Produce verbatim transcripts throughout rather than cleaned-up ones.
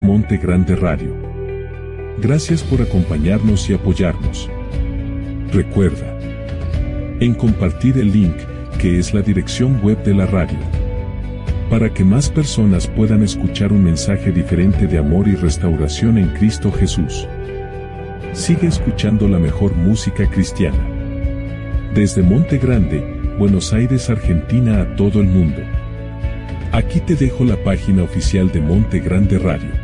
Monte Grande Radio. Gracias por acompañarnos y apoyarnos. Recuerda en compartir el link, que es la dirección web de la radio, para que más personas puedan escuchar un mensaje diferente de amor y restauración en Cristo Jesús. Sigue escuchando la mejor música cristiana. Desde Monte Grande, Buenos Aires, Argentina, a todo el mundo. Aquí te dejo la página oficial de Monte Grande Radio.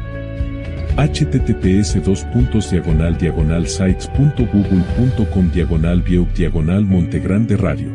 https dos puntos diagonal diagonal sites punto google punto com diagonal view diagonal Monte Grande Radio.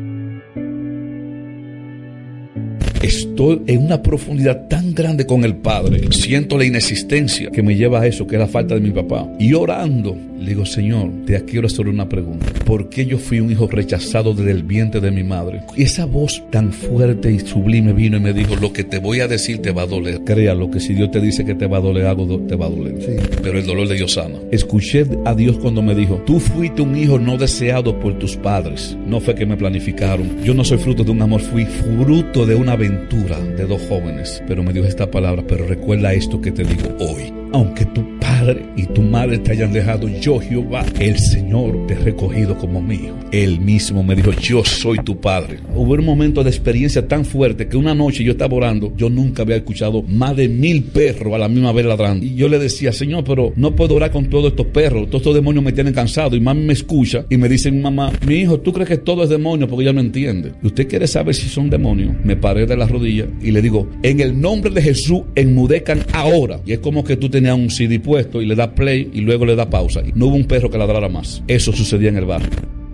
Estoy en una profundidad tan grande con el Padre. Siento la inexistencia que me lleva a eso, que es la falta de mi papá. Y orando, le digo, Señor, te quiero hacer una pregunta. ¿Por qué yo fui un hijo rechazado desde el vientre de mi madre? Y esa voz tan fuerte y sublime vino y me dijo, lo que te voy a decir te va a doler. Créalo, que si Dios te dice que te va a doler algo, te va a doler. Sí. Pero el dolor de Dios sana. Escuché a Dios cuando me dijo, tú fuiste un hijo no deseado por tus padres. No fue que me planificaron. Yo no soy fruto de un amor, fui fruto de una aventura de dos jóvenes, pero me dijo esta palabra, pero recuerda esto que te digo hoy. Aunque tu padre y tu madre te hayan dejado, yo Jehová, el Señor, te he recogido como mío. Él mismo me dijo, yo soy tu padre. Hubo un momento de experiencia tan fuerte que una noche yo estaba orando, yo nunca había escuchado más de mil perros a la misma vez ladrando. Y yo le decía, Señor, pero no puedo orar con todos estos perros, todos estos demonios me tienen cansado. Y mami me escucha y me dice, mamá, mi hijo, ¿tú crees que todo es demonio? Porque ella no entiende. ¿Y usted quiere saber si son demonios? Me paré de las rodillas y le digo, en el nombre de Jesús, enmudezcan ahora. Y es como que tú tenías un C D puesto y le das play y luego le das pausa. Y no hubo un perro que ladrara más. Eso sucedía en el barrio.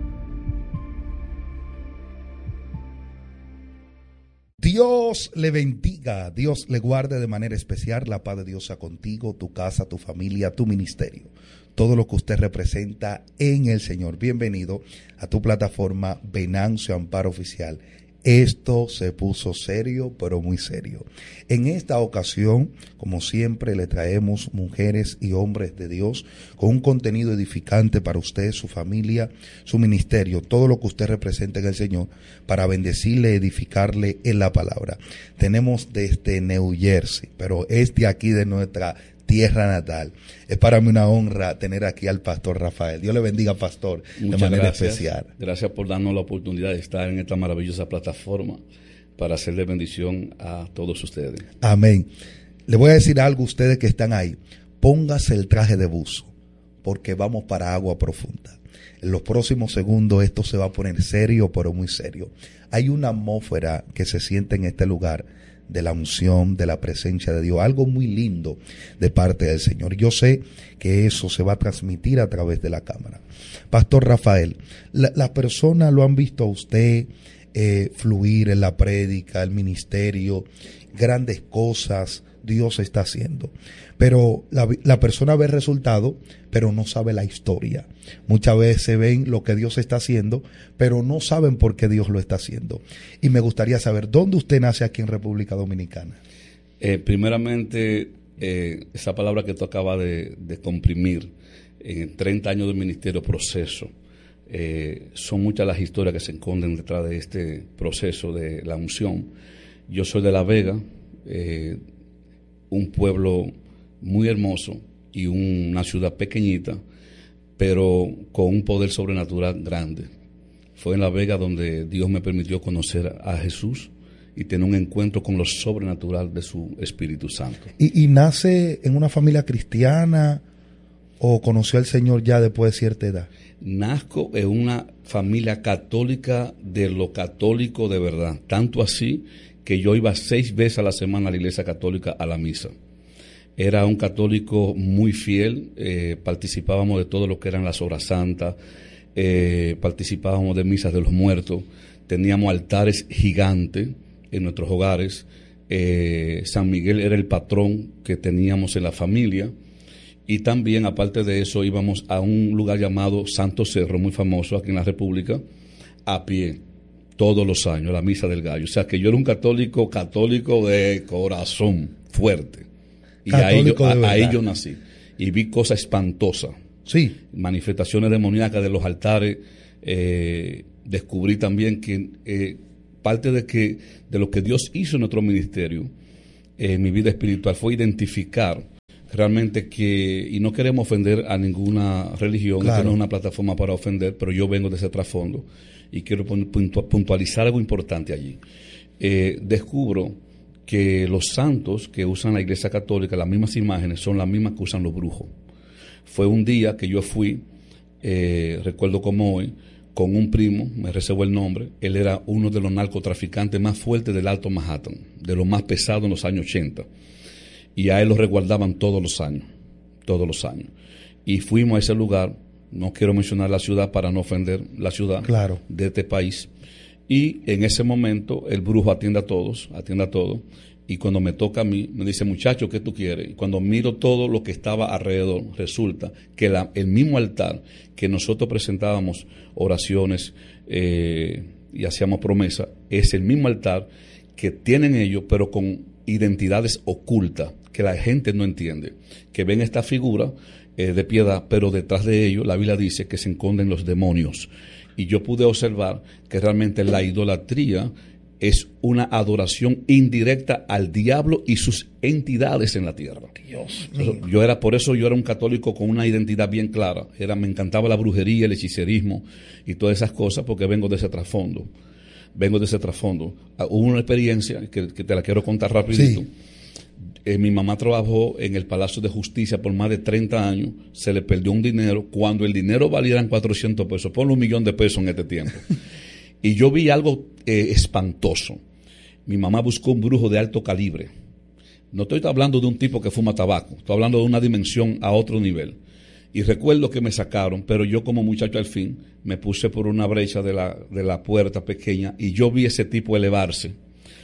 Dios le bendiga, Dios le guarde de manera especial, la paz de Dios sea contigo, tu casa, tu familia, tu ministerio, todo lo que usted representa en el Señor. Bienvenido a tu plataforma Venancio Amparo Oficial. Esto se puso serio, pero muy serio. En esta ocasión, como siempre, le traemos mujeres y hombres de Dios con un contenido edificante para usted, su familia, su ministerio, todo lo que usted representa en el Señor, para bendecirle, edificarle en la palabra. Tenemos desde New Jersey, pero es de aquí de nuestra tierra natal. Es para mí una honra tener aquí al pastor Rafael. Dios le bendiga, pastor, Muchas de manera gracias. especial. Gracias por darnos la oportunidad de estar en esta maravillosa plataforma para hacerle bendición a todos ustedes. Amén. Le voy a decir algo a ustedes que están ahí. Póngase el traje de buzo, porque vamos para agua profunda. En los próximos segundos esto se va a poner serio, pero muy serio. Hay una atmósfera que se siente en este lugar de la unción, de la presencia de Dios, algo muy lindo de parte del Señor. Yo sé que eso se va a transmitir a través de la cámara. Pastor Rafael, la, las personas lo han visto a usted eh, fluir en la prédica, el ministerio, grandes cosas Dios está haciendo. Pero la, la persona ve el resultado, pero no sabe la historia. Muchas veces ven lo que Dios está haciendo, pero no saben por qué Dios lo está haciendo. Y me gustaría saber, ¿dónde usted nace aquí en República Dominicana? Eh, primeramente, eh, esa palabra que tú acabas de, de comprimir, en treinta años de ministerio, proceso. Eh, son muchas las historias que se esconden detrás de este proceso de la unción. Yo soy de La Vega, eh, un pueblo muy hermoso y una ciudad pequeñita, pero con un poder sobrenatural grande. Fue en La Vega donde Dios me permitió conocer a Jesús y tener un encuentro con lo sobrenatural de su Espíritu Santo. ¿Y, y nace en una familia cristiana o conoció al Señor ya después de cierta edad? Nazco en una familia católica de lo católico de verdad, tanto así que yo iba seis veces a la semana a la iglesia católica a la misa. Era un católico muy fiel, eh, participábamos de todo lo que eran las horas santas, eh, participábamos de misas de los muertos, teníamos altares gigantes en nuestros hogares. eh, San Miguel era el patrón que teníamos en la familia, y también, aparte de eso, íbamos a un lugar llamado Santo Cerro, muy famoso aquí en la República, a pie, todos los años, la Misa del Gallo. O sea, que yo era un católico, católico de corazón, fuerte. Y ahí yo, ahí yo nací. Y vi cosas espantosas. Sí. Manifestaciones demoníacas de los altares. Eh, descubrí también que eh, parte de, que, de lo que Dios hizo en nuestro ministerio, en eh, mi vida espiritual, fue identificar realmente que, y no queremos ofender a ninguna religión, claro. Esto no es una plataforma para ofender, pero yo vengo de ese trasfondo y quiero puntualizar algo importante allí. Eh, descubro que los santos que usan la Iglesia Católica, las mismas imágenes, son las mismas que usan los brujos. Fue un día que yo fui, eh, recuerdo como hoy, con un primo, me reservo el nombre, él era uno de los narcotraficantes más fuertes del Alto Manhattan, de los más pesados en los años ochenta, y a él lo resguardaban todos los años, todos los años. Y fuimos a ese lugar, no quiero mencionar la ciudad para no ofender la ciudad claro. de este país, y en ese momento el brujo atiende a todos, atiende a todos, y cuando me toca a mí, me dice, muchacho, ¿qué tú quieres? Y cuando miro todo lo que estaba alrededor, resulta que la, el mismo altar que nosotros presentábamos oraciones eh, y hacíamos promesas, es el mismo altar que tienen ellos, pero con identidades ocultas, que la gente no entiende, que ven esta figura eh, de piedad, pero detrás de ellos la Biblia dice que se esconden los demonios. Y yo pude observar que realmente la idolatría es una adoración indirecta al diablo y sus entidades en la tierra. Dios mío. Yo era, por eso yo era un católico con una identidad bien clara. Era, me encantaba la brujería, el hechicerismo y todas esas cosas porque vengo de ese trasfondo. Vengo de ese trasfondo. Hubo una experiencia que, que te la quiero contar rapidito. Sí. Eh, mi mamá trabajó en el Palacio de Justicia por más de treinta años, se le perdió un dinero, cuando el dinero valía cuatrocientos pesos, ponle un millón de pesos en este tiempo. Y yo vi algo eh, espantoso. Mi mamá buscó un brujo de alto calibre. No estoy hablando de un tipo que fuma tabaco, estoy hablando de una dimensión a otro nivel. Y recuerdo que me sacaron, pero yo como muchacho al fin me puse por una brecha de la, de la puerta pequeña y yo vi ese tipo elevarse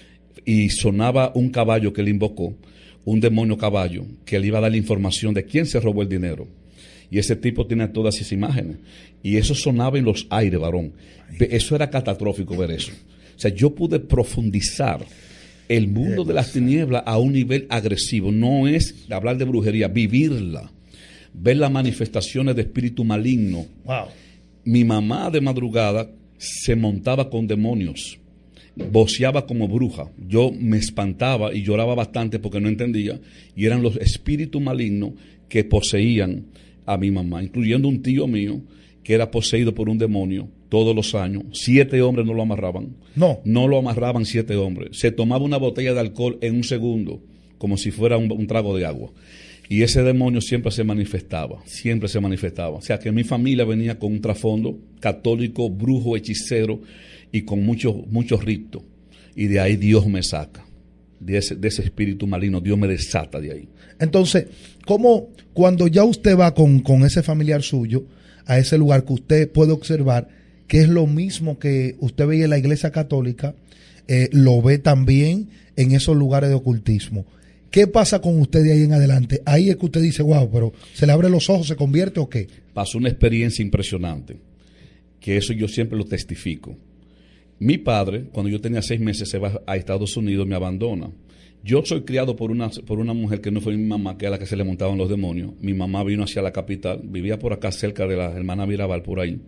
y sonaba un caballo que le invocó, un demonio caballo, que le iba a dar la información de quién se robó el dinero. Y ese tipo tiene todas esas imágenes. Y eso sonaba en los aires, varón. Eso era catastrófico ver eso. O sea, yo pude profundizar el mundo de las tinieblas a un nivel agresivo. No es hablar de brujería, vivirla. Ver las manifestaciones de espíritu maligno. Wow. Mi mamá de madrugada se montaba con demonios. Voceaba como bruja. Yo me espantaba y lloraba bastante porque no entendía. Y eran los espíritus malignos que poseían a mi mamá, incluyendo un tío mío que era poseído por un demonio todos los años. Siete hombres no lo amarraban. No. No lo amarraban siete hombres. Se tomaba una botella de alcohol en un segundo, como si fuera un, un trago de agua. Y ese demonio siempre se manifestaba, siempre se manifestaba. O sea, que mi familia venía con un trasfondo católico, brujo, hechicero, y con muchos muchos ritos. Y de ahí Dios me saca. De ese, de ese espíritu maligno, Dios me desata de ahí. Entonces, ¿cómo cuando ya usted va con, con ese familiar suyo a ese lugar que usted puede observar que es lo mismo que usted veía en la Iglesia Católica, eh, lo ve también en esos lugares de ocultismo? ¿Qué pasa con usted de ahí en adelante? Ahí es que usted dice, wow, pero ¿se le abren los ojos, se convierte o qué? Pasó una experiencia impresionante, que eso yo siempre lo testifico. Mi padre, cuando yo tenía seis meses, se va a Estados Unidos, me abandona. Yo soy criado por una, por una mujer que no fue mi mamá, que es la que se le montaban los demonios. Mi mamá vino hacia la capital, vivía por acá cerca de la hermana Mirabal, por ahí.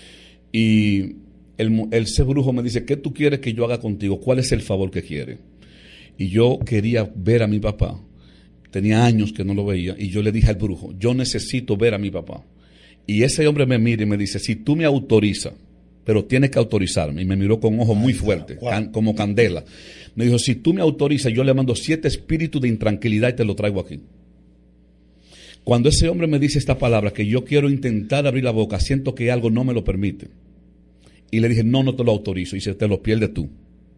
Y el, el ese brujo me dice, ¿qué tú quieres que yo haga contigo? ¿Cuál es el favor que quieres? Y yo quería ver a mi papá. Tenía años que no lo veía. Y yo le dije al brujo, yo necesito ver a mi papá. Y ese hombre me mira y me dice, si tú me autorizas, pero tienes que autorizarme. Y me miró con ojos muy fuertes, can, como candela. Me dijo, si tú me autorizas, yo le mando siete espíritus de intranquilidad y te lo traigo aquí. Cuando ese hombre me dice esta palabra, que yo quiero intentar abrir la boca, siento que algo no me lo permite. Y le dije, no, no te lo autorizo. Y dice, te lo pierdes tú.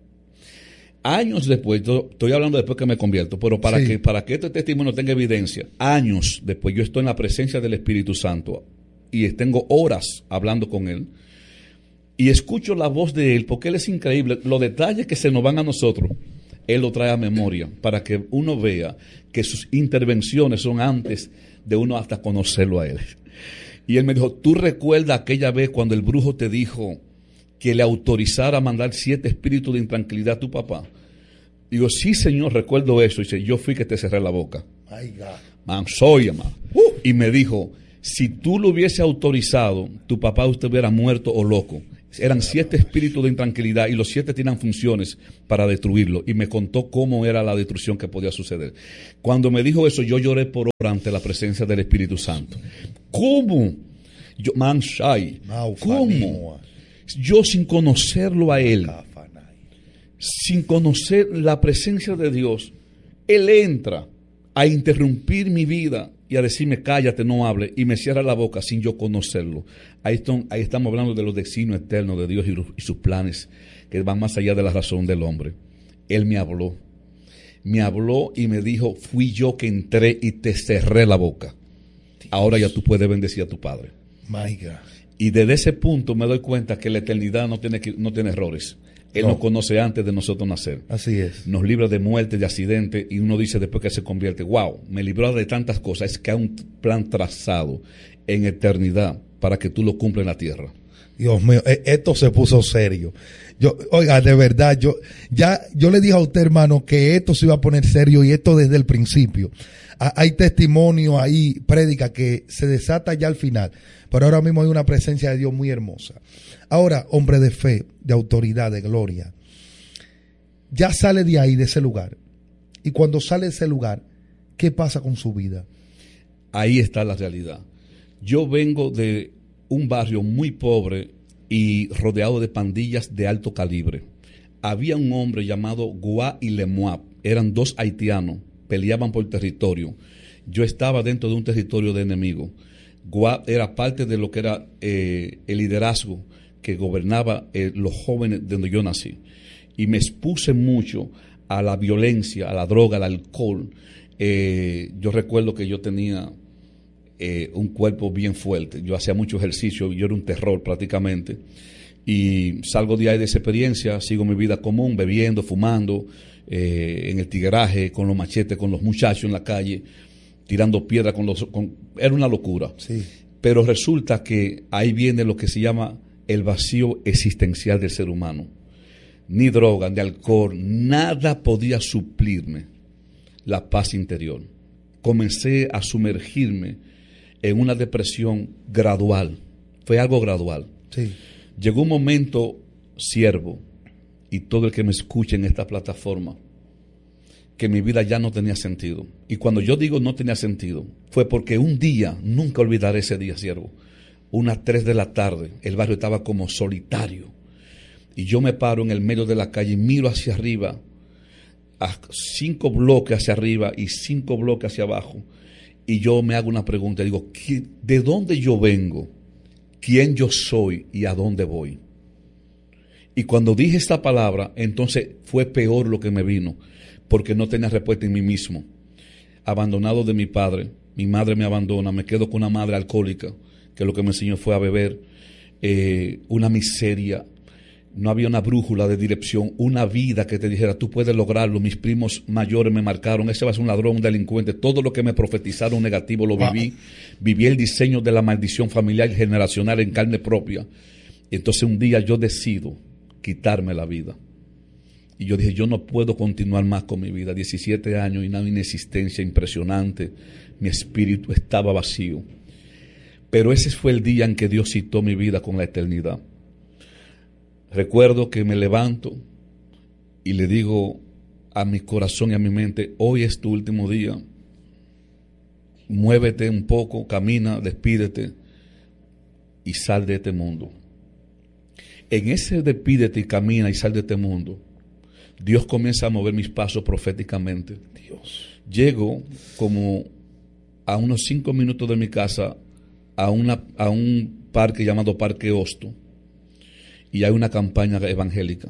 Años después, yo, estoy hablando después que me convierto, pero para, sí. que, para que este testimonio tenga evidencia, años después yo estoy en la presencia del Espíritu Santo y tengo horas hablando con él. Y escucho la voz de él, porque él es increíble. Los detalles que se nos van a nosotros, él lo trae a memoria, para que uno vea que sus intervenciones son antes de uno hasta conocerlo a él. Y él me dijo, ¿tú recuerdas aquella vez cuando el brujo te dijo que le autorizara a mandar siete espíritus de intranquilidad a tu papá? Digo, sí, señor, recuerdo eso. Y dice, yo fui que te cerré la boca. Ay, God. Man, soy, man. Uh. Y me dijo, si tú lo hubiese autorizado, tu papá usted hubiera muerto o loco. Eran siete espíritus de intranquilidad y los siete tenían funciones para destruirlo. Y me contó cómo era la destrucción que podía suceder. Cuando me dijo eso, yo lloré por hora ante la presencia del Espíritu Santo. ¿Cómo? Yo, man, shai, ¿cómo? Yo sin conocerlo a él, sin conocer la presencia de Dios, él entra a interrumpir mi vida y a decirme cállate, no hable, y me cierra la boca sin yo conocerlo. Ahí, están, ahí estamos hablando de los designios eternos de Dios y, y sus planes que van más allá de la razón del hombre. Él me habló, me habló y me dijo, fui yo que entré y te cerré la boca. Ahora ya tú puedes bendecir a tu padre. My God. Y desde ese punto me doy cuenta que la eternidad no tiene, no tiene errores. Él no. nos conoce antes de nosotros nacer. Así es. Nos libra de muerte, de accidente, y uno dice después que se convierte, wow, me libró de tantas cosas. Es que hay un plan trazado en eternidad para que tú lo cumplas en la tierra. Dios mío, esto se puso serio. Yo, oiga, de verdad, yo ya yo le dije a usted, hermano, que esto se iba a poner serio y esto desde el principio. Hay testimonio ahí, prédica que se desata ya al final, pero ahora mismo hay una presencia de Dios muy hermosa. Ahora, hombre de fe, de autoridad, de gloria, ya sale de ahí, de ese lugar. Y cuando sale de ese lugar, ¿qué pasa con su vida? Ahí está la realidad. Yo vengo de un barrio muy pobre y rodeado de pandillas de alto calibre. Había un hombre llamado Gua y Lemoab, eran dos haitianos, peleaban por territorio. Yo estaba dentro de un territorio de enemigo. Gua era parte de lo que era eh, el liderazgo que gobernaba eh, los jóvenes de donde yo nací. Y me expuse mucho a la violencia, a la droga, al alcohol. Eh, yo recuerdo que yo tenía eh, un cuerpo bien fuerte. Yo hacía mucho ejercicio, yo era un terror prácticamente. Y salgo de ahí de esa experiencia, sigo mi vida común, bebiendo, fumando, eh, en el tigueraje, con los machetes, con los muchachos en la calle, tirando piedra con los... Con, era una locura. Sí. Pero resulta que ahí viene lo que se llama el vacío existencial del ser humano. Ni droga, ni alcohol, nada podía suplirme la paz interior. Comencé a sumergirme en una depresión gradual. Fue algo gradual. Sí. Llegó un momento, siervo, y todo el que me escuche en esta plataforma, que mi vida ya no tenía sentido. Y cuando yo digo no tenía sentido, fue porque un día, nunca olvidaré ese día, siervo, unas tres de la tarde, el barrio estaba como solitario. Y yo me paro en el medio de la calle y miro hacia arriba, a cinco bloques hacia arriba y cinco bloques hacia abajo. Y yo me hago una pregunta, digo, ¿de dónde yo vengo? ¿Quién yo soy y a dónde voy? Y cuando dije esta palabra, entonces fue peor lo que me vino, porque no tenía respuesta en mí mismo. Abandonado de mi padre, mi madre me abandona, me quedo con una madre alcohólica, que lo que me enseñó fue a beber, eh, una miseria. No había una brújula de dirección, una vida que te dijera, tú puedes lograrlo. Mis primos mayores me marcaron, ese va a ser un ladrón, un delincuente. Todo lo que me profetizaron negativo lo viví. Wow. Viví el diseño de la maldición familiar y generacional en carne propia. Y entonces un día yo decido quitarme la vida. Y yo dije, yo no puedo continuar más con mi vida. diecisiete años y una inexistencia impresionante. Mi espíritu estaba vacío. Pero ese fue el día en que Dios citó mi vida con la eternidad. Recuerdo que me levanto y le digo a mi corazón y a mi mente, hoy es tu último día, muévete un poco, camina, despídete y sal de este mundo. En ese despídete y camina y sal de este mundo, Dios comienza a mover mis pasos proféticamente. Dios. Llego como a unos cinco minutos de mi casa a, una, a un parque llamado Parque Hosto. Y hay una campaña evangélica,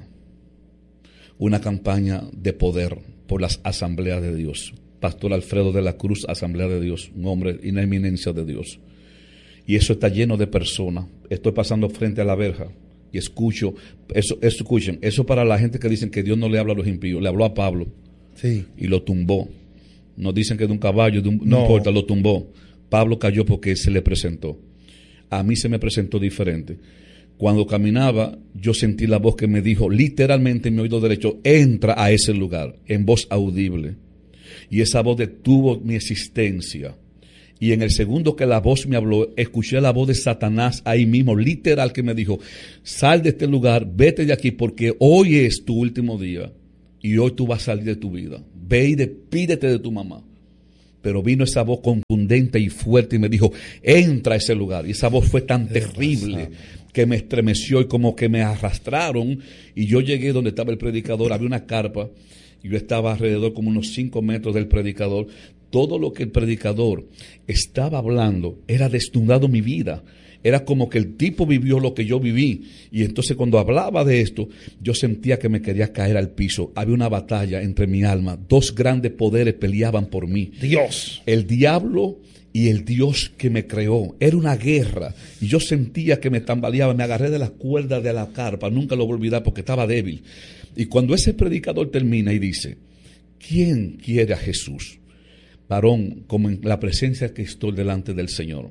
una campaña de poder por las asambleas de Dios. Pastor Alfredo de la Cruz, Asamblea de Dios, un hombre y una eminencia de Dios. Y eso está lleno de personas. Estoy pasando frente a la verja y escucho, eso, eso, escuchen, eso para la gente que dicen que Dios no le habla a los impíos. Le habló a Pablo, sí, y lo tumbó. Nos dicen que de un caballo, de un, no. no importa, lo tumbó. Pablo cayó porque se le presentó. A mí se me presentó diferente. Cuando caminaba, yo sentí la voz que me dijo, literalmente en mi oído derecho, entra a ese lugar, en voz audible. Y esa voz detuvo mi existencia. Y en el segundo que la voz me habló, escuché la voz de Satanás ahí mismo, literal, que me dijo, sal de este lugar, vete de aquí, porque hoy es tu último día y hoy tú vas a salir de tu vida. Ve y despídete de tu mamá. Pero vino esa voz contundente y fuerte y me dijo, entra a ese lugar. Y esa voz fue tan terrible que me estremeció y como que me arrastraron. Y yo llegué donde estaba el predicador, había una carpa y yo estaba alrededor como unos cinco metros del predicador. Todo lo que el predicador estaba hablando era desnudado mi vida. Era como que el tipo vivió lo que yo viví. Y entonces cuando hablaba de esto, yo sentía que me quería caer al piso. Había una batalla entre mi alma. Dos grandes poderes peleaban por mí. Dios. El diablo y el Dios que me creó. Era una guerra. Y yo sentía que me tambaleaba. Me agarré de las cuerdas de la carpa. Nunca lo voy a olvidar porque estaba débil. Y cuando ese predicador termina y dice, ¿quién quiere a Jesús? Varón, como en la presencia que estoy delante del Señor.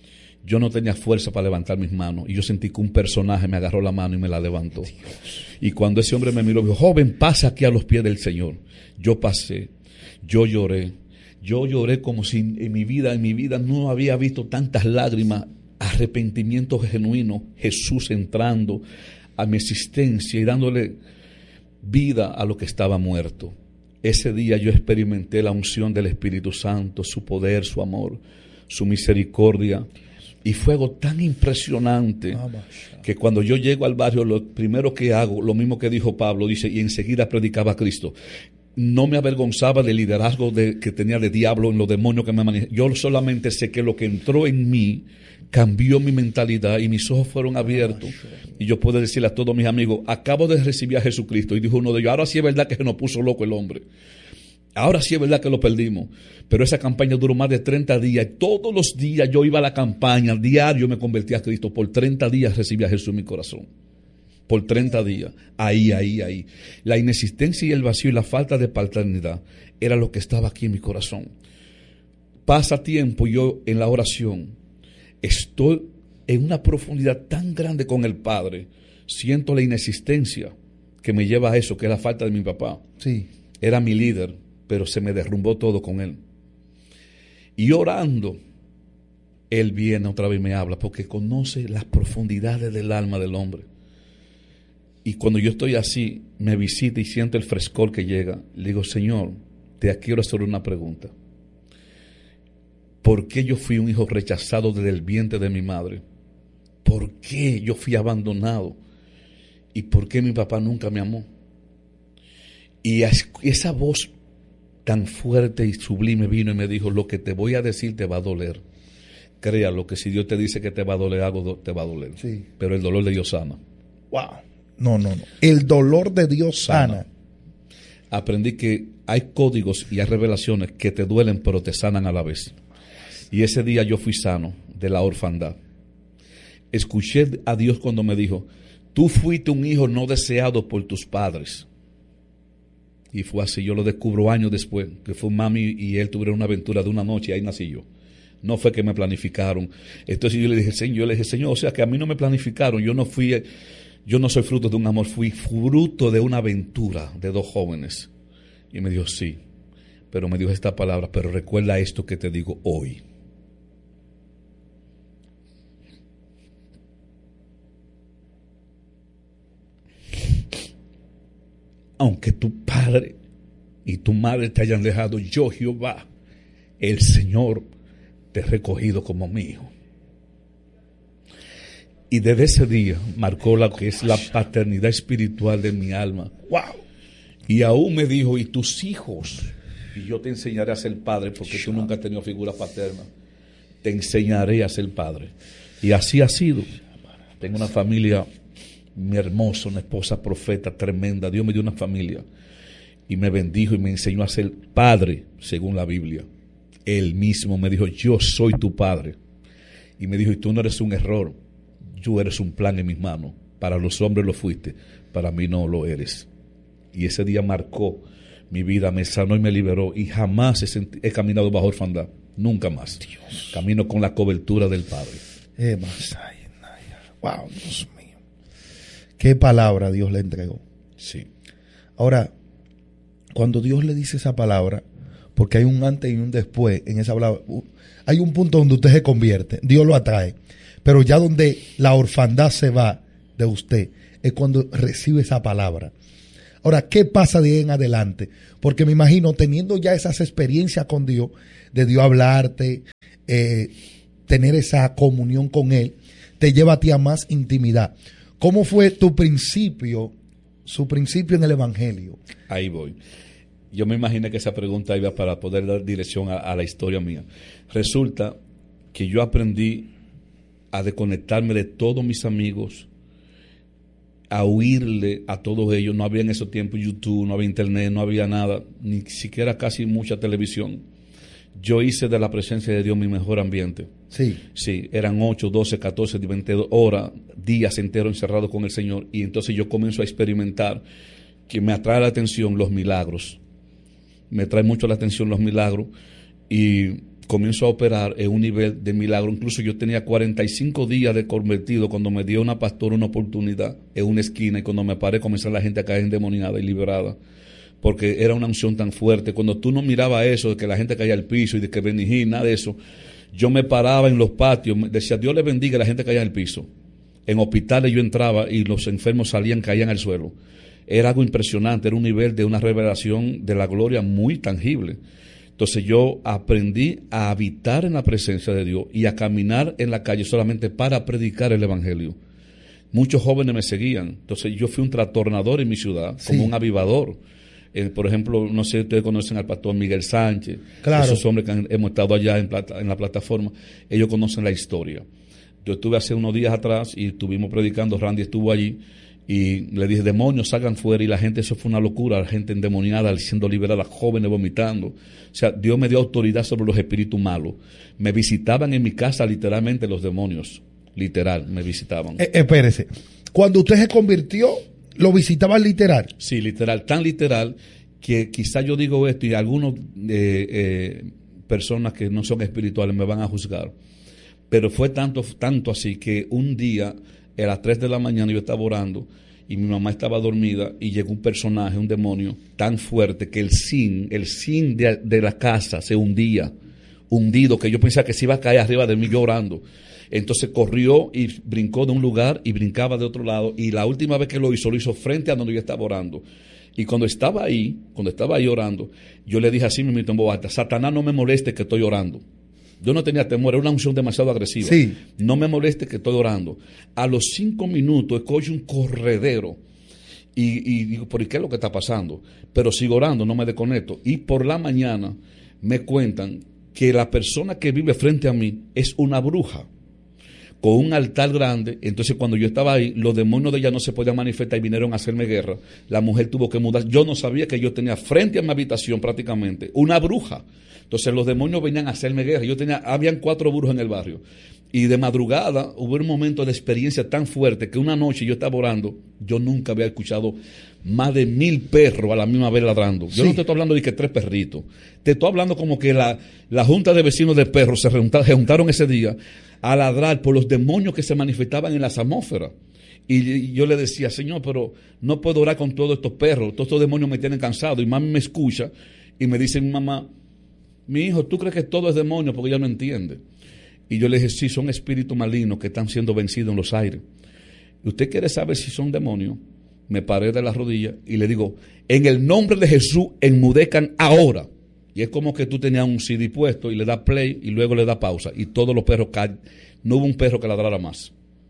Yo no tenía fuerza para levantar mis manos y yo sentí que un personaje me agarró la mano y me la levantó. Dios. Y cuando ese hombre me miró, me dijo, joven, pasa aquí a los pies del Señor. Yo pasé, yo lloré, yo lloré como si en mi vida, en mi vida no había visto tantas lágrimas, arrepentimiento genuino, Jesús entrando a mi existencia y dándole vida a lo que estaba muerto. Ese día yo experimenté la unción del Espíritu Santo, su poder, su amor, su misericordia. Y fue algo tan impresionante que cuando yo llego al barrio, lo primero que hago, lo mismo que dijo Pablo, dice, y enseguida predicaba a Cristo. No me avergonzaba del liderazgo de, que tenía de diablo en los demonios que me manejaban. Yo solamente sé que lo que entró en mí cambió mi mentalidad y mis ojos fueron abiertos. Y yo puedo decirle a todos mis amigos, acabo de recibir a Jesucristo. Y dijo uno de ellos, ahora sí es verdad que se nos puso loco el hombre. Ahora sí es verdad que lo perdimos, pero esa campaña duró más de treinta días. Todos los días yo iba a la campaña, diario me convertí a Cristo. Por treinta días recibí a Jesús en mi corazón. Por treinta días, ahí, ahí, ahí. La inexistencia y el vacío y la falta de paternidad era lo que estaba aquí en mi corazón. Pasa tiempo yo en la oración, estoy en una profundidad tan grande con el Padre, siento la inexistencia que me lleva a eso, que es la falta de mi papá. Sí. Era mi líder, pero se me derrumbó todo con él. Y orando, él viene otra vez y me habla, porque conoce las profundidades del alma del hombre. Y cuando yo estoy así, me visita y siento el frescor que llega. Le digo, Señor, te quiero hacer una pregunta. ¿Por qué yo fui un hijo rechazado desde el vientre de mi madre? ¿Por qué yo fui abandonado? ¿Y por qué mi papá nunca me amó? Y esa voz tan fuerte y sublime vino y me dijo, lo que te voy a decir te va a doler. Créalo, que si Dios te dice que te va a doler algo, te va a doler. Sí. Pero el dolor de Dios sana. Wow. No, no, no. El dolor de Dios sana. sana. Aprendí que hay códigos y hay revelaciones que te duelen, pero te sanan a la vez. Y ese día yo fui sano de la orfandad. Escuché a Dios cuando me dijo, tú fuiste un hijo no deseado por tus padres. Y fue así, yo lo descubro años después, que fue mami y él tuvieron una aventura de una noche y ahí nací yo. No fue que me planificaron. Entonces yo le dije, Señor, yo le dije, Señor, o sea que a mí no me planificaron, yo no fui, yo no soy fruto de un amor, fui fruto de una aventura de dos jóvenes. Y me dijo, sí, pero me dijo esta palabra, pero recuerda esto que te digo hoy. Aunque tu padre y tu madre te hayan dejado, yo Jehová, el Señor, te he recogido como mi hijo. Y desde ese día marcó lo que es la paternidad espiritual de mi alma. ¡Wow! Y aún me dijo, y tus hijos, y yo te enseñaré a ser padre, porque tú nunca has tenido figura paterna, te enseñaré a ser padre. Y así ha sido. Tengo una familia mi hermoso, una esposa profeta tremenda. Dios me dio una familia y me bendijo y me enseñó a ser padre según la Biblia. Él mismo me dijo, yo soy tu padre. Y me dijo, y tú no eres un error, tú eres un plan en mis manos. Para los hombres lo fuiste, para mí no lo eres. Y ese día marcó mi vida, me sanó y me liberó. Y jamás he, senti- he caminado bajo orfandad, nunca más. Dios. Camino con la cobertura del Padre. Eh, wow, Dios mío. ¿Qué palabra Dios le entregó? Sí. Ahora, cuando Dios le dice esa palabra, porque hay un antes y un después en esa palabra. Hay un punto donde usted se convierte, Dios lo atrae, pero ya donde la orfandad se va de usted es cuando recibe esa palabra. Ahora, ¿qué pasa de ahí en adelante? Porque me imagino, teniendo ya esas experiencias con Dios, de Dios hablarte, eh, tener esa comunión con Él, te lleva a ti a más intimidad. ¿Cómo fue tu principio, su principio en el Evangelio? Ahí voy. Yo me imaginé que esa pregunta iba para poder dar dirección a, a la historia mía. Resulta que yo aprendí a desconectarme de todos mis amigos, a huirle a todos ellos. No había en esos tiempos YouTube, no había internet, no había nada, ni siquiera casi mucha televisión. Yo hice de la presencia de Dios mi mejor ambiente. Sí. Sí, eran ocho, doce, catorce, veinte horas, días enteros encerrados con el Señor. Y entonces yo comienzo a experimentar que me atrae la atención los milagros. Me trae mucho la atención los milagros y comienzo a operar en un nivel de milagro. Incluso yo tenía cuarenta y cinco días de convertido cuando me dio una pastora una oportunidad en una esquina, y cuando me paré comenzó la gente a caer endemoniada y liberada, porque era una unción tan fuerte. Cuando tú no mirabas eso, de que la gente caía al piso y de que benigí, nada de eso, yo me paraba en los patios, decía Dios le bendiga, y la gente caía al piso. En hospitales yo entraba y los enfermos salían, caían al suelo. Era algo impresionante, era un nivel de una revelación de la gloria muy tangible. Entonces yo aprendí a habitar en la presencia de Dios y a caminar en la calle solamente para predicar el Evangelio. Muchos jóvenes me seguían. Entonces yo fui un trastornador en mi ciudad, sí, como un avivador. Eh, por ejemplo, no sé si ustedes conocen al pastor Miguel Sánchez, claro, esos hombres que han, hemos estado allá en, plata, en la plataforma, ellos conocen la historia. Yo estuve hace unos días atrás y estuvimos predicando, Randy estuvo allí, y le dije, demonios, salgan fuera, y la gente, eso fue una locura, la gente endemoniada, siendo liberada, jóvenes vomitando. O sea, Dios me dio autoridad sobre los espíritus malos. Me visitaban en mi casa literalmente los demonios, literal, me visitaban. Eh, espérese, cuando usted se convirtió, ¿lo visitaban literal? Sí, literal, tan literal que quizá yo digo esto y algunas eh, eh, personas que no son espirituales me van a juzgar, pero fue tanto, tanto así que un día a las tres de la mañana yo estaba orando y mi mamá estaba dormida y llegó un personaje, un demonio tan fuerte que el zinc, el zinc de, de la casa se hundía, hundido, que yo pensaba que se iba a caer arriba de mí yo orando. Entonces corrió y brincó de un lugar y brincaba de otro lado, y la última vez que lo hizo, lo hizo frente a donde yo estaba orando. Y cuando estaba ahí, cuando estaba ahí orando, yo le dije así mismo en voz alta, Satanás, no me moleste que estoy orando. Yo no tenía temor, era una unción demasiado agresiva. Sí. No me moleste que estoy orando. A los cinco minutos escucho un corredero y, y digo, ¿por qué es lo que está pasando? Pero sigo orando, no me desconecto. Y por la mañana me cuentan que la persona que vive frente a mí es una bruja con un altar grande. Entonces cuando yo estaba ahí, los demonios de ella no se podían manifestar y vinieron a hacerme guerra. La mujer tuvo que mudar. Yo no sabía que yo tenía frente a mi habitación prácticamente una bruja. Entonces los demonios venían a hacerme guerra. Yo tenía, habían cuatro brujos en el barrio. Y de madrugada hubo un momento de experiencia tan fuerte que una noche yo estaba orando, yo nunca había escuchado más de mil perros a la misma vez ladrando. Yo sí. No te estoy hablando de que tres perritos. Te estoy hablando como que la, la junta de vecinos de perros se juntaron, se juntaron ese día a ladrar por los demonios que se manifestaban en las atmósferas. Y yo le decía, Señor, pero no puedo orar con todos estos perros. Todos estos demonios me tienen cansado. Y mami me escucha y me dice mi mamá, mi hijo, ¿tú crees que todo es demonio? Porque ella no entiende. Y yo le dije, sí, son espíritus malignos que están siendo vencidos en los aires. ¿Y usted quiere saber si son demonios? Me paré de las rodillas y le digo, en el nombre de Jesús, enmudezcan ahora. Y es como que tú tenías un C D puesto y le das play y luego le das pausa. Y todos los perros caen. No hubo un perro que ladrara más.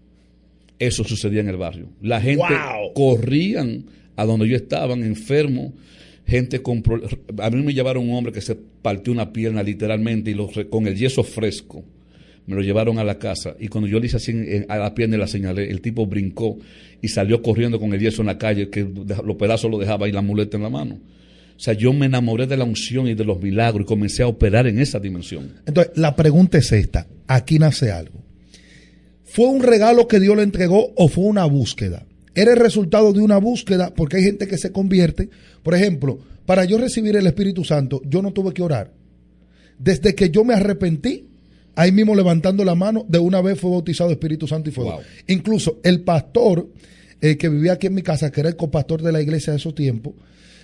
Eso sucedía en el barrio. La gente wow. corrían a donde yo estaba, enfermo. Gente con, a mí me llevaron un hombre que se partió una pierna literalmente y lo, con el yeso fresco me lo llevaron a la casa, y cuando yo le hice así en, a la pierna y la señalé, el tipo brincó y salió corriendo con el yeso en la calle, que los pedazos lo dejaba y la muleta en la mano. O sea, yo me enamoré de la unción y de los milagros y comencé a operar en esa dimensión. Entonces, la pregunta es esta, aquí nace algo. ¿Fue un regalo que Dios le entregó o fue una búsqueda? Era el resultado de una búsqueda, porque hay gente que se convierte. Por ejemplo, para yo recibir el Espíritu Santo, yo no tuve que orar. Desde que yo me arrepentí, ahí mismo levantando la mano, de una vez fue bautizado Espíritu Santo y fuego. Wow. Incluso el pastor eh, que vivía aquí en mi casa, que era el copastor de la iglesia de esos tiempos,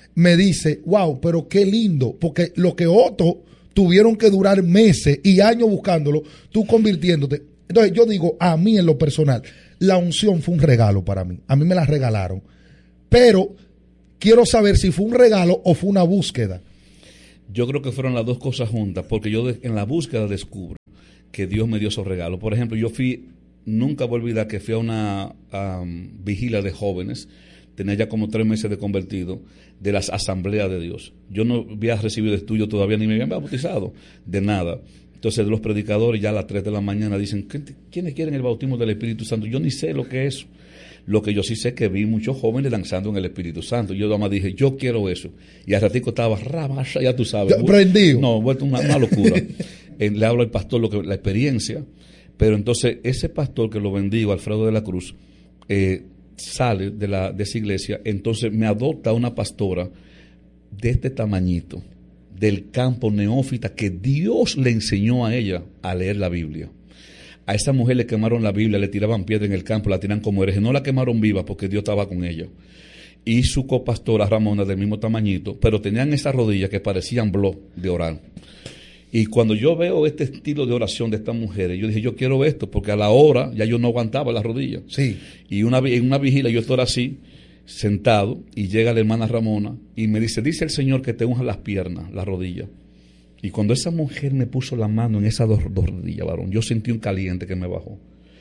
me dice, wow, pero qué lindo, porque lo que otros tuvieron que durar meses y años buscándolo, tú convirtiéndote. Entonces yo digo, a mí en lo personal, la unción fue un regalo para mí, a mí me la regalaron, pero quiero saber si fue un regalo o fue una búsqueda. Yo creo que fueron las dos cosas juntas, porque yo de, en la búsqueda descubro que Dios me dio esos regalos. Por ejemplo, yo fui, nunca voy a olvidar que fui a una um, vigilia de jóvenes, tenía ya como tres meses de convertido, de las asambleas de Dios. Yo no había recibido estudio todavía, ni me habían bautizado, de nada. Entonces los predicadores ya a las tres de la mañana dicen, ¿quiénes quieren el bautismo del Espíritu Santo? Yo ni sé lo que es eso. Lo que yo sí sé es que vi muchos jóvenes danzando en el Espíritu Santo. Yo además dije, yo quiero eso. Y al ratico estaba, rabasha, ya tú sabes. Prendido. No, vuelto una, una locura. eh, le hablo al pastor lo que, la experiencia. Pero entonces ese pastor que lo bendigo, Alfredo de la Cruz, eh, sale de, la, de esa iglesia. Entonces me adopta una pastora de este tamañito, del campo, neófita, que Dios le enseñó a ella a leer la Biblia. A esa mujer le quemaron la Biblia, le tiraban piedra en el campo, la tiran como hereje. No la quemaron viva porque Dios estaba con ella. Y su copastora Ramona, del mismo tamañito, pero tenían esas rodillas que parecían blog de orar. Y cuando yo veo este estilo de oración de estas mujeres, yo dije, yo quiero esto, porque a la hora ya yo no aguantaba las rodillas. Sí. Y una, en una vigilia yo estoy así, sentado, y llega la hermana Ramona y me dice, dice el Señor que te unja las piernas, las rodillas. Y cuando esa mujer me puso la mano en esas dos, dos rodillas, varón, yo sentí un caliente que me bajó.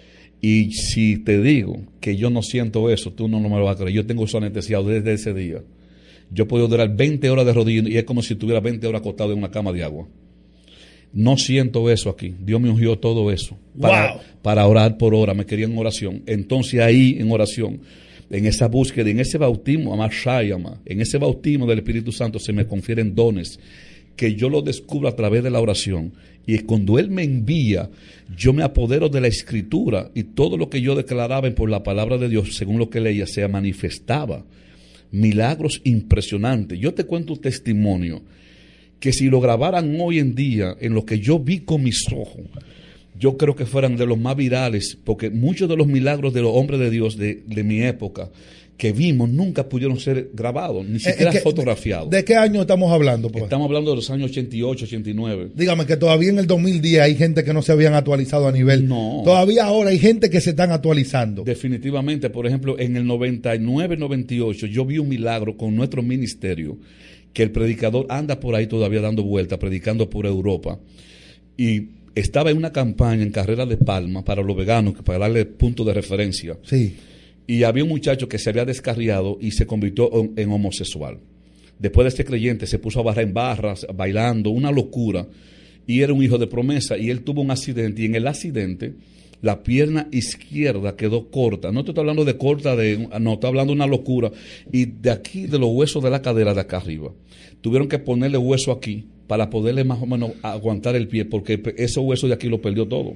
Y si te digo que yo no siento eso, tú no, no me lo vas a creer. Yo tengo eso anestesiado desde ese día. Yo puedo durar veinte horas de rodillas y es como si estuviera veinte horas acostado en una cama de agua. No siento eso aquí. Dios me ungió todo eso. Para, wow. para orar por hora. Me quería en oración. Entonces ahí en oración, en esa búsqueda, en ese bautismo, en ese bautismo del Espíritu Santo se me confieren dones que yo lo descubro a través de la oración. Y cuando Él me envía, yo me apodero de la Escritura y todo lo que yo declaraba por la palabra de Dios, según lo que leía, se manifestaba. Milagros impresionantes. Yo te cuento un testimonio que si lo grabaran hoy en día en lo que yo vi con mis ojos, yo creo que fueran de los más virales, porque muchos de los milagros de los hombres de Dios de, de mi época que vimos nunca pudieron ser grabados, ni siquiera que, fotografiados. ¿De qué año estamos hablando? Pues? Estamos hablando de los años ochenta y ocho, ochenta y nueve. Dígame que todavía en el dos mil diez hay gente que no se habían actualizado a nivel. No. Todavía ahora hay gente que se están actualizando. Definitivamente, por ejemplo, en el noventa y nueve, noventa y ocho, yo vi un milagro con nuestro ministerio, que el predicador anda por ahí todavía dando vueltas, predicando por Europa. Y estaba en una campaña en Carrera de Palma para los veganos, para darle punto de referencia. Sí. Y había un muchacho que se había descarriado y se convirtió en, en homosexual. Después de este creyente se puso a barrar en barras, bailando, una locura. Y era un hijo de promesa. Y él tuvo un accidente. Y en el accidente, la pierna izquierda quedó corta. No te estoy hablando de corta, de, no, estoy hablando de una locura. Y de aquí, de los huesos de la cadera de acá arriba, tuvieron que ponerle hueso aquí para poderle más o menos aguantar el pie, porque ese hueso de aquí lo perdió todo.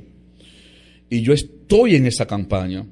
Y yo estoy en esa campaña.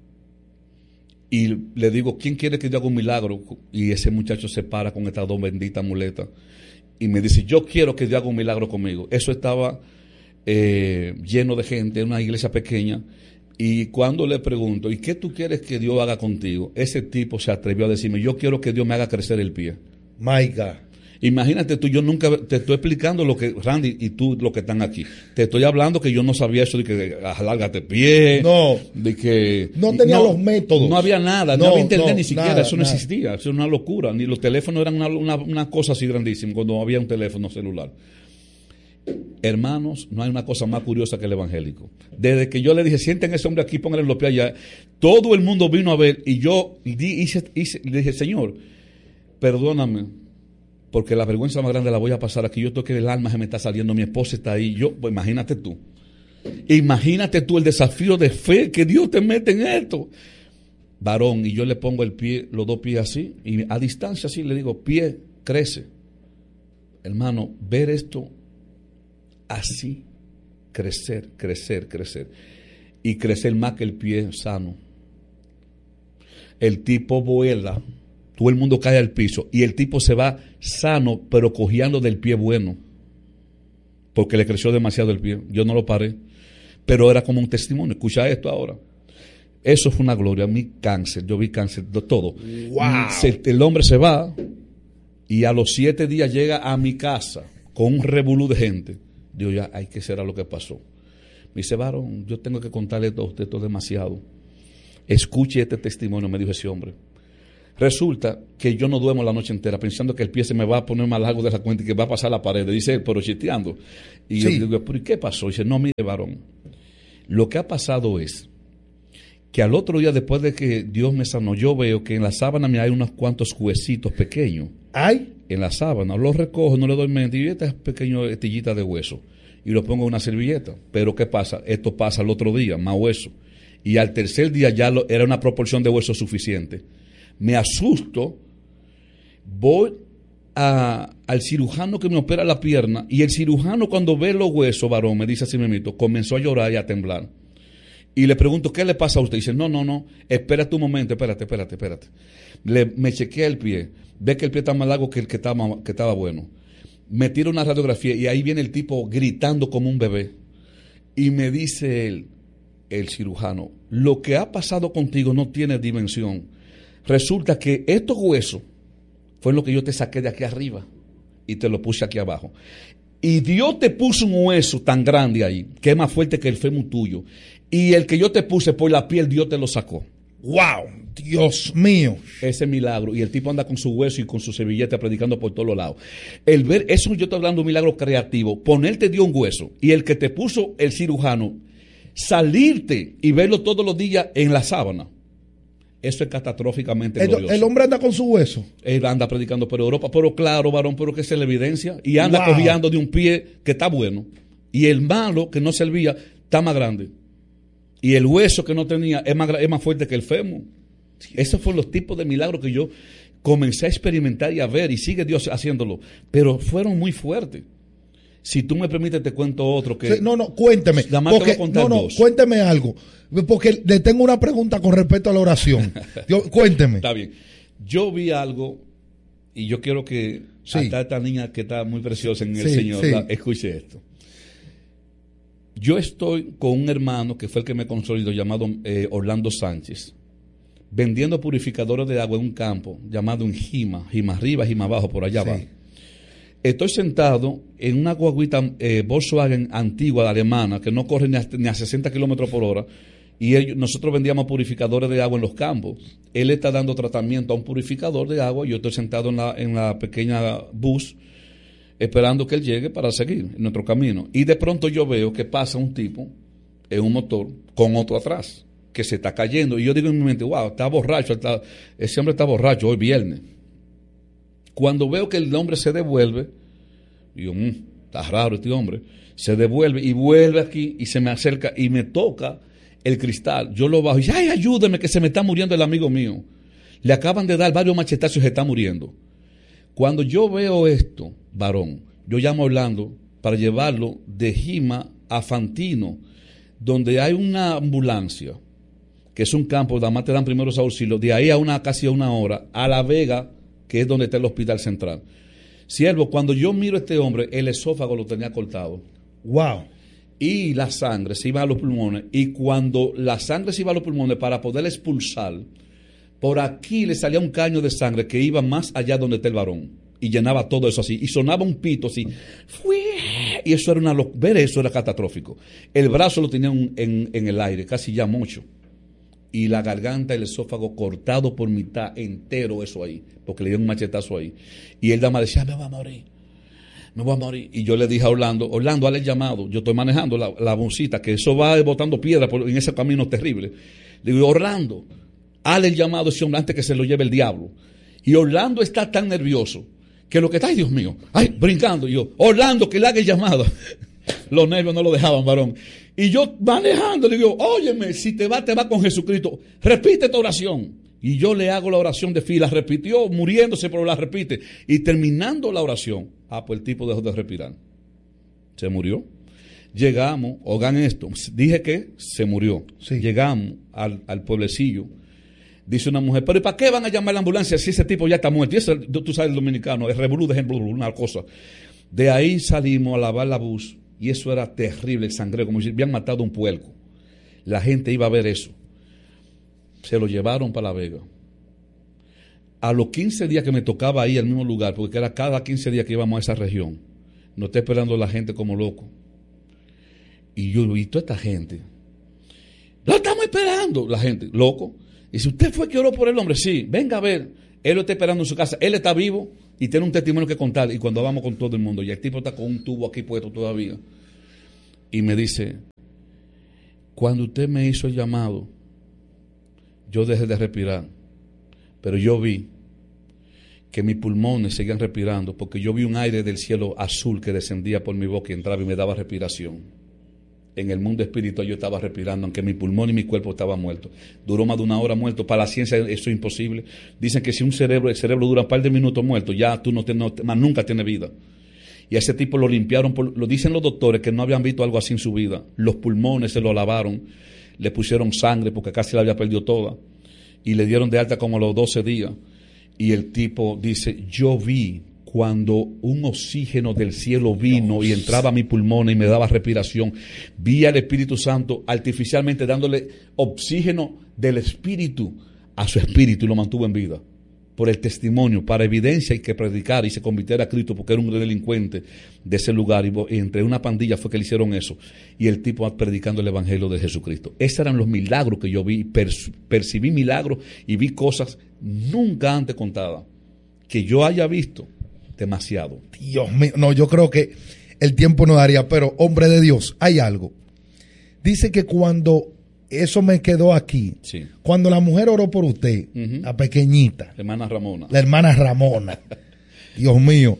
Y le digo, ¿quién quiere que yo haga un milagro? Y ese muchacho se para con estas dos benditas muletas. Y me dice, yo quiero que Dios haga un milagro conmigo. Eso estaba eh, lleno de gente, en una iglesia pequeña. Y cuando le pregunto, ¿y qué tú quieres que Dios haga contigo? Ese tipo se atrevió a decirme, yo quiero que Dios me haga crecer el pie. My God. Imagínate tú, yo nunca te estoy explicando lo que, Randy, y tú lo que están aquí. Te estoy hablando que yo no sabía eso de que alárgate pie. No. De que. No tenía no, los métodos. No había nada, no, no había internet no, ni siquiera, nada, eso no nada. existía. Eso era una locura. Ni los teléfonos eran una, una, una cosa así grandísima cuando había un teléfono celular. Hermanos, no hay una cosa más curiosa que el evangélico. Desde que yo le dije, sienten a ese hombre aquí, pónganle los pies allá, todo el mundo vino a ver y yo di, hice, hice, le dije, Señor, perdóname, porque la vergüenza más grande la voy a pasar aquí. Yo tengo que el alma se me está saliendo, mi esposa está ahí. Yo, pues imagínate tú. Imagínate tú el desafío de fe que Dios te mete en esto. Varón, y yo le pongo el pie, los dos pies así, y a distancia así le digo, pie, crece. Hermano, ver esto así, crecer, crecer, crecer. Y crecer más que el pie sano. El tipo vuela. Todo el mundo cae al piso y el tipo se va sano, pero cojeando del pie bueno, porque le creció demasiado el pie. Yo no lo paré, pero era como un testimonio. Escucha esto ahora. Eso fue una gloria. Mi cáncer, yo vi cáncer de todo. Wow. Se, el hombre se va y a los siete días llega a mi casa con un revolú de gente. Digo, ya, hay que ser a lo que pasó. Me dice, varón, yo tengo que contarle esto a usted, esto es demasiado. Escuche este testimonio, me dijo ese hombre. Resulta que yo no duermo la noche entera pensando que el pie se me va a poner más largo de la cuenta y que va a pasar la pared. Dice él, pero chisteando. Y sí. Yo digo, ¿pero y qué pasó? Dice, no, mire, varón, lo que ha pasado es que al otro día, después de que Dios me sanó, yo veo que en la sábana me hay unos cuantos huesitos pequeños. ¿Ay? En la sábana. Los recojo, no le doy mente. Y esta es pequeña estillita de hueso. Y lo pongo en una servilleta. Pero ¿qué pasa? Esto pasa al otro día, más hueso. Y al tercer día ya lo, era una proporción de hueso suficiente. Me asusto, voy a, al cirujano que me opera la pierna, y el cirujano, cuando ve los huesos, varón, me dice así mismito, comenzó a llorar y a temblar. Y le pregunto, ¿qué le pasa a usted? Y dice, no, no, no, espérate un momento, espérate, espérate, espérate. Le, me chequea el pie, ve que el pie está más largo que el que estaba, que estaba bueno. Me tira una radiografía y ahí viene el tipo gritando como un bebé. Y me dice él, el cirujano, lo que ha pasado contigo no tiene dimensión. Resulta que estos huesos fue lo que yo te saqué de aquí arriba y te lo puse aquí abajo. Y Dios te puso un hueso tan grande ahí, que es más fuerte que el fémur tuyo. Y el que yo te puse por la piel, Dios te lo sacó. ¡Wow! Dios mío. Ese milagro. Y el tipo anda con su hueso y con su servilleta predicando por todos los lados. El ver, eso yo estoy hablando de un milagro creativo. Ponerte Dios un hueso y el que te puso el cirujano, salirte y verlo todos los días en la sábana. Eso es catastróficamente el, glorioso. El hombre anda con su hueso. Él anda predicando por Europa, pero claro, varón, pero que es la evidencia. Y anda wow. cojeando de un pie que está bueno. Y el malo, que no servía, está más grande. Y el hueso que no tenía es más, es más fuerte que el fémur. Esos fueron los tipos de milagros que yo comencé a experimentar y a ver, y sigue Dios haciéndolo. Pero fueron muy fuertes. Si tú me permites, te cuento otro que... Sí, no, no, cuénteme. Nada más porque, te voy a contar no, no, dos. Cuénteme algo. Porque le tengo una pregunta con respecto a la oración. Yo, cuénteme. Está bien. Yo vi algo, y yo quiero que sí. hasta esta niña que está muy preciosa en el sí, Señor, sí. la, escuche esto. Yo estoy con un hermano que fue el que me consolidó, llamado eh, Orlando Sánchez, vendiendo purificadores de agua en un campo llamado en Jima, Jima arriba, Jima abajo, por allá sí. abajo. Estoy sentado en una guaguita eh, Volkswagen antigua alemana que no corre ni a, ni a sesenta kilómetros por hora, y ellos, nosotros vendíamos purificadores de agua en los campos. Él está dando tratamiento a un purificador de agua, yo estoy sentado en la, en la pequeña bus esperando que él llegue para seguir en nuestro camino. Y de pronto yo veo que pasa un tipo en un motor con otro atrás, que se está cayendo. Y yo digo en mi mente, wow, está borracho, está, ese hombre está borracho, hoy viernes. Cuando veo que el hombre se devuelve, digo, mmm, está raro este hombre, se devuelve y vuelve aquí y se me acerca y me toca el cristal. Yo lo bajo y dice, ay, ayúdeme que se me está muriendo el amigo mío. Le acaban de dar varios machetazos y se está muriendo. Cuando yo veo esto, varón, yo llamo a Orlando para llevarlo de Jima a Fantino, donde hay una ambulancia, que es un campo, nada más te dan primeros auxilios, de ahí a una casi a una hora, a La Vega, que es donde está el hospital central. Siervo, cuando yo miro a este hombre, el esófago lo tenía cortado. Wow. Y la sangre se iba a los pulmones. Y cuando la sangre se iba a los pulmones para poder expulsar, por aquí le salía un caño de sangre que iba más allá donde está el varón. Y llenaba todo eso así. Y sonaba un pito así. Y eso era una locura. Ver eso era catastrófico. El brazo lo tenía en, en, en el aire, casi ya mucho. Y la garganta, el esófago cortado por mitad, entero eso ahí, porque le dio un machetazo ahí. Y él dama decía, me voy a morir, me voy a morir. Y yo le dije a Orlando, Orlando, hazle el llamado, yo estoy manejando la, la boncita, que eso va botando piedra por, en ese camino terrible. Le digo, Orlando, hazle el llamado a ese hombre antes que se lo lleve el diablo. Y Orlando está tan nervioso, que lo que está, ay Dios mío, ay, brincando. Y yo, Orlando, que le haga el llamado. Los nervios no lo dejaban, varón. Y yo manejando le digo, óyeme, si te va, te va con Jesucristo. Repite esta oración. Y yo le hago la oración de fila. Repitió, muriéndose, pero la repite. Y terminando la oración, ah, pues el tipo dejó de respirar. Se murió. Llegamos, oigan esto, dije que se murió. Sí. Llegamos al, al pueblecillo. Dice una mujer, pero ¿y para qué van a llamar a la ambulancia si ese tipo ya está muerto? Y eso, tú sabes, el dominicano, el revolú de ejemplo, una cosa. De ahí salimos a lavar la bus. Y eso era terrible, el sangreo, como si habían matado un puerco. La gente iba a ver eso. Se lo llevaron para La Vega. A los quince días que me tocaba ahí al mismo lugar, porque era cada quince días que íbamos a esa región, nos está esperando la gente como loco. Y yo vi toda esta gente. ¡Lo estamos esperando! La gente, loco. Y si usted fue que oró por el hombre, sí, venga a ver. Él lo está esperando en su casa. Él está vivo y tiene un testimonio que contar. Y cuando vamos con todo el mundo, y el tipo está con un tubo aquí puesto todavía. Y me dice, cuando usted me hizo el llamado, yo dejé de respirar. Pero yo vi que mis pulmones seguían respirando, porque yo vi un aire del cielo azul que descendía por mi boca y entraba y me daba respiración. En el mundo espiritual yo estaba respirando, aunque mi pulmón y mi cuerpo estaban muertos. Duró más de una hora muerto. Para la ciencia eso es imposible. Dicen que si un cerebro, el cerebro dura un par de minutos muerto, ya tú no, te, no más nunca tienes vida. Y a ese tipo lo limpiaron, por, lo dicen los doctores que no habían visto algo así en su vida. Los pulmones se lo lavaron, le pusieron sangre porque casi la había perdido toda. Y le dieron de alta como a los doce días. Y el tipo dice, yo vi cuando un oxígeno del cielo vino Dios. Y entraba a mi pulmón y me daba respiración. Vi al Espíritu Santo artificialmente dándole oxígeno del Espíritu a su espíritu y lo mantuvo en vida. Por el testimonio, para evidencia y que predicara y se convirtiera a Cristo porque era un delincuente de ese lugar. Y, y entre una pandilla fue que le hicieron eso. Y el tipo predicando el Evangelio de Jesucristo. Esos eran los milagros que yo vi. Per, percibí milagros y vi cosas nunca antes contadas. Que yo haya visto demasiado. Dios mío, no, yo creo que el tiempo no daría, pero hombre de Dios, hay algo. Dice que cuando, eso me quedó aquí, sí. Cuando la mujer oró por usted, uh-huh. La pequeñita, la hermana Ramona, la hermana Ramona, Dios mío,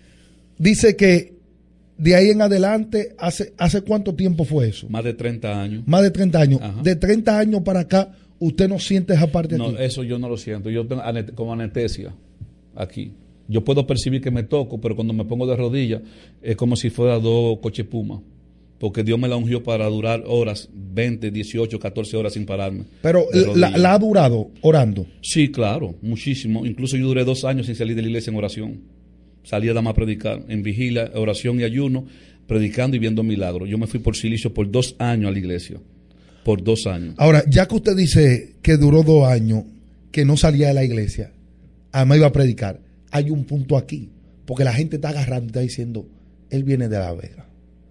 dice que de ahí en adelante, ¿hace, hace cuánto tiempo fue eso? Más de treinta años. Más de treinta años. Ajá. De treinta años para acá, ¿usted no siente esa parte no, aquí? No, eso yo no lo siento, yo tengo anet- como anestesia aquí. Yo puedo percibir que me toco, pero cuando me pongo de rodillas es como si fuera dos coches Puma. Porque Dios me la ungió para durar horas, veinte, dieciocho, catorce horas sin pararme. Pero la, la ha durado orando. Sí, claro, muchísimo. Incluso yo duré dos años sin salir de la iglesia en oración. Salía nada más a predicar, en vigilia, oración y ayuno, predicando y viendo milagros. Yo me fui por silicio por dos años a la iglesia. Por dos años. Ahora, ya que usted dice que duró dos años, que no salía de la iglesia, además iba a predicar, hay un punto aquí, porque la gente está agarrando y está diciendo, él viene de La Vega,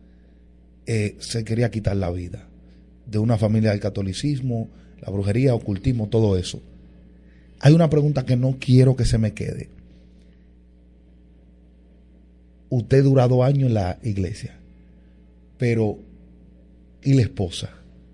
eh, se quería quitar la vida, de una familia del catolicismo, la brujería, ocultismo, todo eso. Hay una pregunta que no quiero que se me quede. Usted dura dos años en la iglesia, pero ¿y la esposa?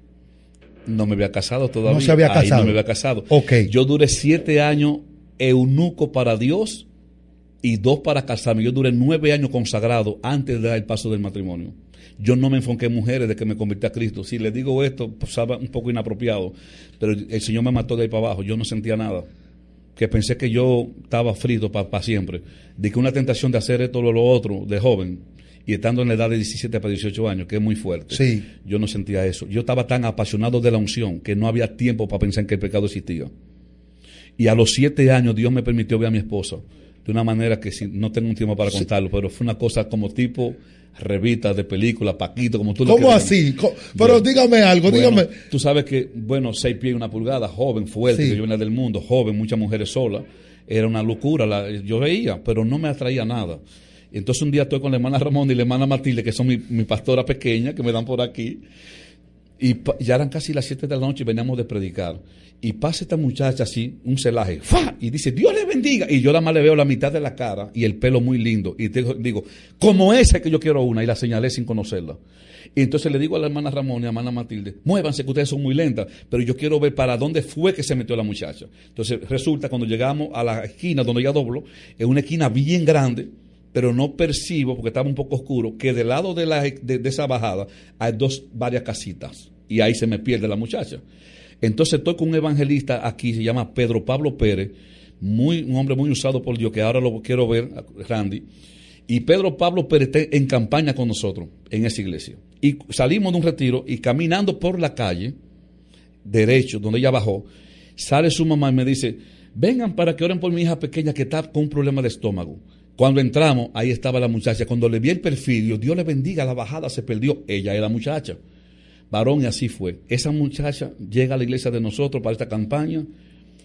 No me había casado todavía. No se había casado. Ahí no me había casado. Okay. Yo duré siete años eunuco para Dios y dos para casarme. Yo duré nueve años consagrado antes de dar el paso del matrimonio. Yo no me enfoqué en mujeres de que me convertí a Cristo. Si les digo esto, pues estaba un poco inapropiado, pero el Señor me mató de ahí para abajo. Yo no sentía nada. Que pensé que yo estaba frito para pa siempre. De que una tentación de hacer esto o lo otro de joven, y estando en la edad de diecisiete para dieciocho años, que es muy fuerte. Sí. Yo no sentía eso. Yo estaba tan apasionado de la unción que no había tiempo para pensar en que el pecado existía. Y a los siete años Dios me permitió ver a mi esposa de una manera que si, no tengo un tiempo para contarlo, sí. Pero fue una cosa como tipo revista de película, Paquito, como tú lo ¿Cómo así? ¿Cómo? Pero bueno, dígame algo, bueno, dígame. Tú sabes que, bueno, seis pies y una pulgada, joven, fuerte, sí. Que yo venía del mundo, joven, muchas mujeres solas. Era una locura, la, yo veía, pero no me atraía nada. Entonces un día estoy con la hermana Ramón y la hermana Matilde, que son mi, mi pastora pequeña, que me dan por aquí. Y pa, ya eran casi las siete de la noche y veníamos de predicar. Y pasa esta muchacha así, un celaje, ¡fa! Y dice, Dios le bendiga. Y yo nada más le veo la mitad de la cara y el pelo muy lindo. Y te, digo, como esa que yo quiero una. Y la señalé sin conocerla. Y entonces le digo a la hermana Ramón y a la hermana Matilde, muévanse que ustedes son muy lentas, pero yo quiero ver para dónde fue que se metió la muchacha. Entonces resulta, cuando llegamos a la esquina donde ella dobló, es una esquina bien grande, pero no percibo, porque estaba un poco oscuro, que del lado de, la, de, de esa bajada hay dos, varias casitas. Y ahí se me pierde la muchacha. Entonces estoy con un evangelista aquí, se llama Pedro Pablo Pérez, muy, un hombre muy usado por Dios, que ahora lo quiero ver, Randy. Y Pedro Pablo Pérez está en campaña con nosotros en esa iglesia. Y salimos de un retiro y caminando por la calle, derecho, donde ella bajó, sale su mamá y me dice, vengan para que oren por mi hija pequeña que está con un problema de estómago. Cuando entramos, ahí estaba la muchacha. Cuando le vi el perfil, Dios le bendiga, la bajada se perdió. Ella era muchacha. Varón, y así fue. Esa muchacha llega a la iglesia de nosotros para esta campaña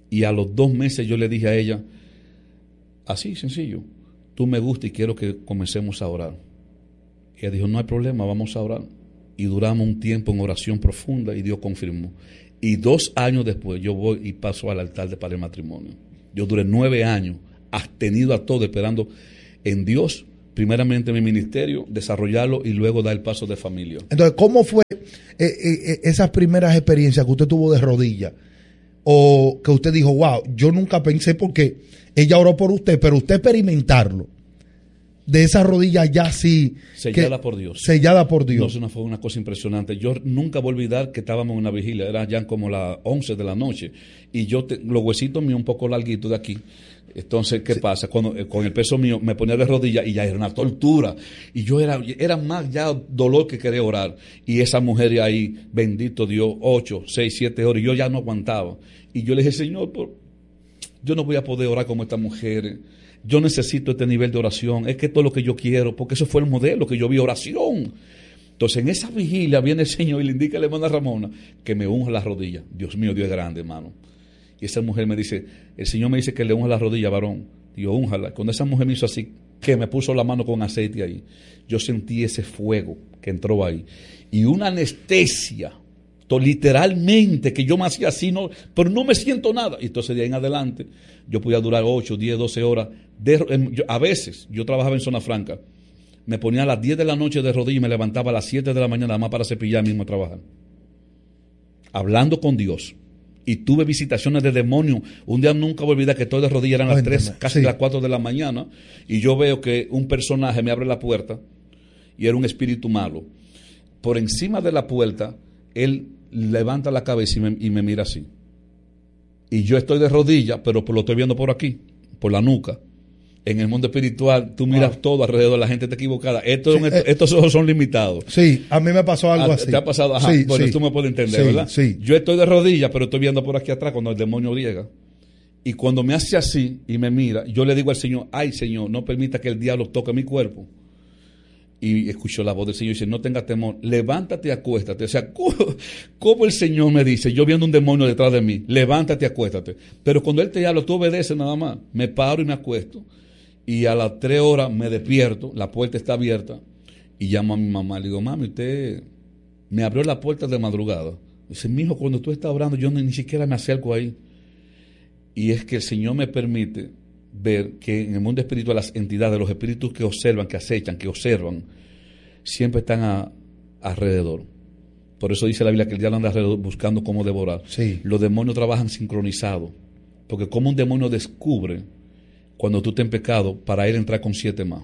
Y a los dos meses yo le dije a ella, así sencillo, tú me gustas y quiero que comencemos a orar. Y ella dijo, no hay problema, vamos a orar. Y duramos un tiempo en oración profunda y Dios confirmó. Y dos años después yo voy y paso al altar de para el matrimonio. Yo duré nueve años abstenido a todo, esperando en Dios, primeramente mi ministerio, desarrollarlo y luego dar el paso de familia. Entonces, ¿cómo fue eh, eh, esas primeras experiencias que usted tuvo de rodillas? O que usted dijo, wow, yo nunca pensé, porque ella oró por usted, pero usted experimentarlo, de esa rodilla ya sí. Sellada por Dios. Sellada por Dios. No, fue una cosa impresionante. Yo nunca voy a olvidar que estábamos en una vigilia, era ya como las once de la noche, y yo, te, los huesitos míos un poco larguitos de aquí. Entonces, ¿qué sí. pasa? Cuando eh, con el peso mío me ponía de rodillas y ya era una tortura. Y yo era, era más ya dolor que querer orar. Y esa mujer ahí, bendito Dios, ocho, seis, siete horas, y yo ya no aguantaba. Y yo le dije, Señor, por, yo no voy a poder orar como esta mujer. Yo necesito este nivel de oración. Es que esto es lo que yo quiero, porque eso fue el modelo que yo vi, oración. Entonces, en esa vigilia viene el Señor y le indica a la hermana Ramona que me unja las rodillas. Dios mío, Dios es grande, hermano. Y esa mujer me dice, el Señor me dice que le unja las rodillas, varón. Y yo, únjala. Cuando esa mujer me hizo así, que me puso la mano con aceite ahí, yo sentí ese fuego que entró ahí. Y una anestesia, to, literalmente, que yo me hacía así, no, pero no me siento nada. Y entonces de ahí en adelante, yo podía durar ocho, diez, doce horas. De, yo, a veces, yo trabajaba en Zona Franca, me ponía a las diez de la noche de rodillas y me levantaba a las siete de la mañana, nada más para cepillar mismo a trabajar. Hablando con Dios. Y tuve visitaciones de demonios. Un día nunca voy a olvidar que estoy de rodillas, eran las tres, casi sí. las cuatro de la mañana, y yo veo que un personaje me abre la puerta, y era un espíritu malo. Por encima de la puerta, él levanta la cabeza y me, y me mira así. Y yo estoy de rodillas, pero lo estoy viendo por aquí, por la nuca. En el mundo espiritual, tú miras wow. todo alrededor, la gente está equivocada. Estos, sí, son, eh, estos ojos son limitados. Sí, a mí me pasó algo ¿A, así. ¿Te ha pasado? Ajá, sí, bueno, sí. tú me puedes entender, sí, ¿verdad? Sí. Yo estoy de rodillas, pero estoy viendo por aquí atrás cuando el demonio llega. Y cuando me hace así y me mira, yo le digo al Señor, ay Señor, no permita que el diablo toque mi cuerpo. Y escucho la voz del Señor y dice, no tengas temor, levántate y acuéstate. O sea, ¿cómo, cómo el Señor me dice, yo viendo un demonio detrás de mí, levántate y acuéstate? Pero cuando Él te habla, tú obedeces nada más. Me paro y me acuesto. Y a las tres horas me despierto, la puerta está abierta, y llamo a mi mamá. Le digo, mami, usted me abrió la puerta de madrugada. Dice, mijo, cuando tú estás orando, yo ni, ni siquiera me acerco ahí. Y es que el Señor me permite ver que en el mundo espiritual las entidades, los espíritus que observan, que acechan, que observan, siempre están a, alrededor. Por eso dice la Biblia que el diablo anda alrededor buscando cómo devorar. Sí. Los demonios trabajan sincronizados, porque como un demonio descubre cuando tú estás en pecado, para él entrar con siete más.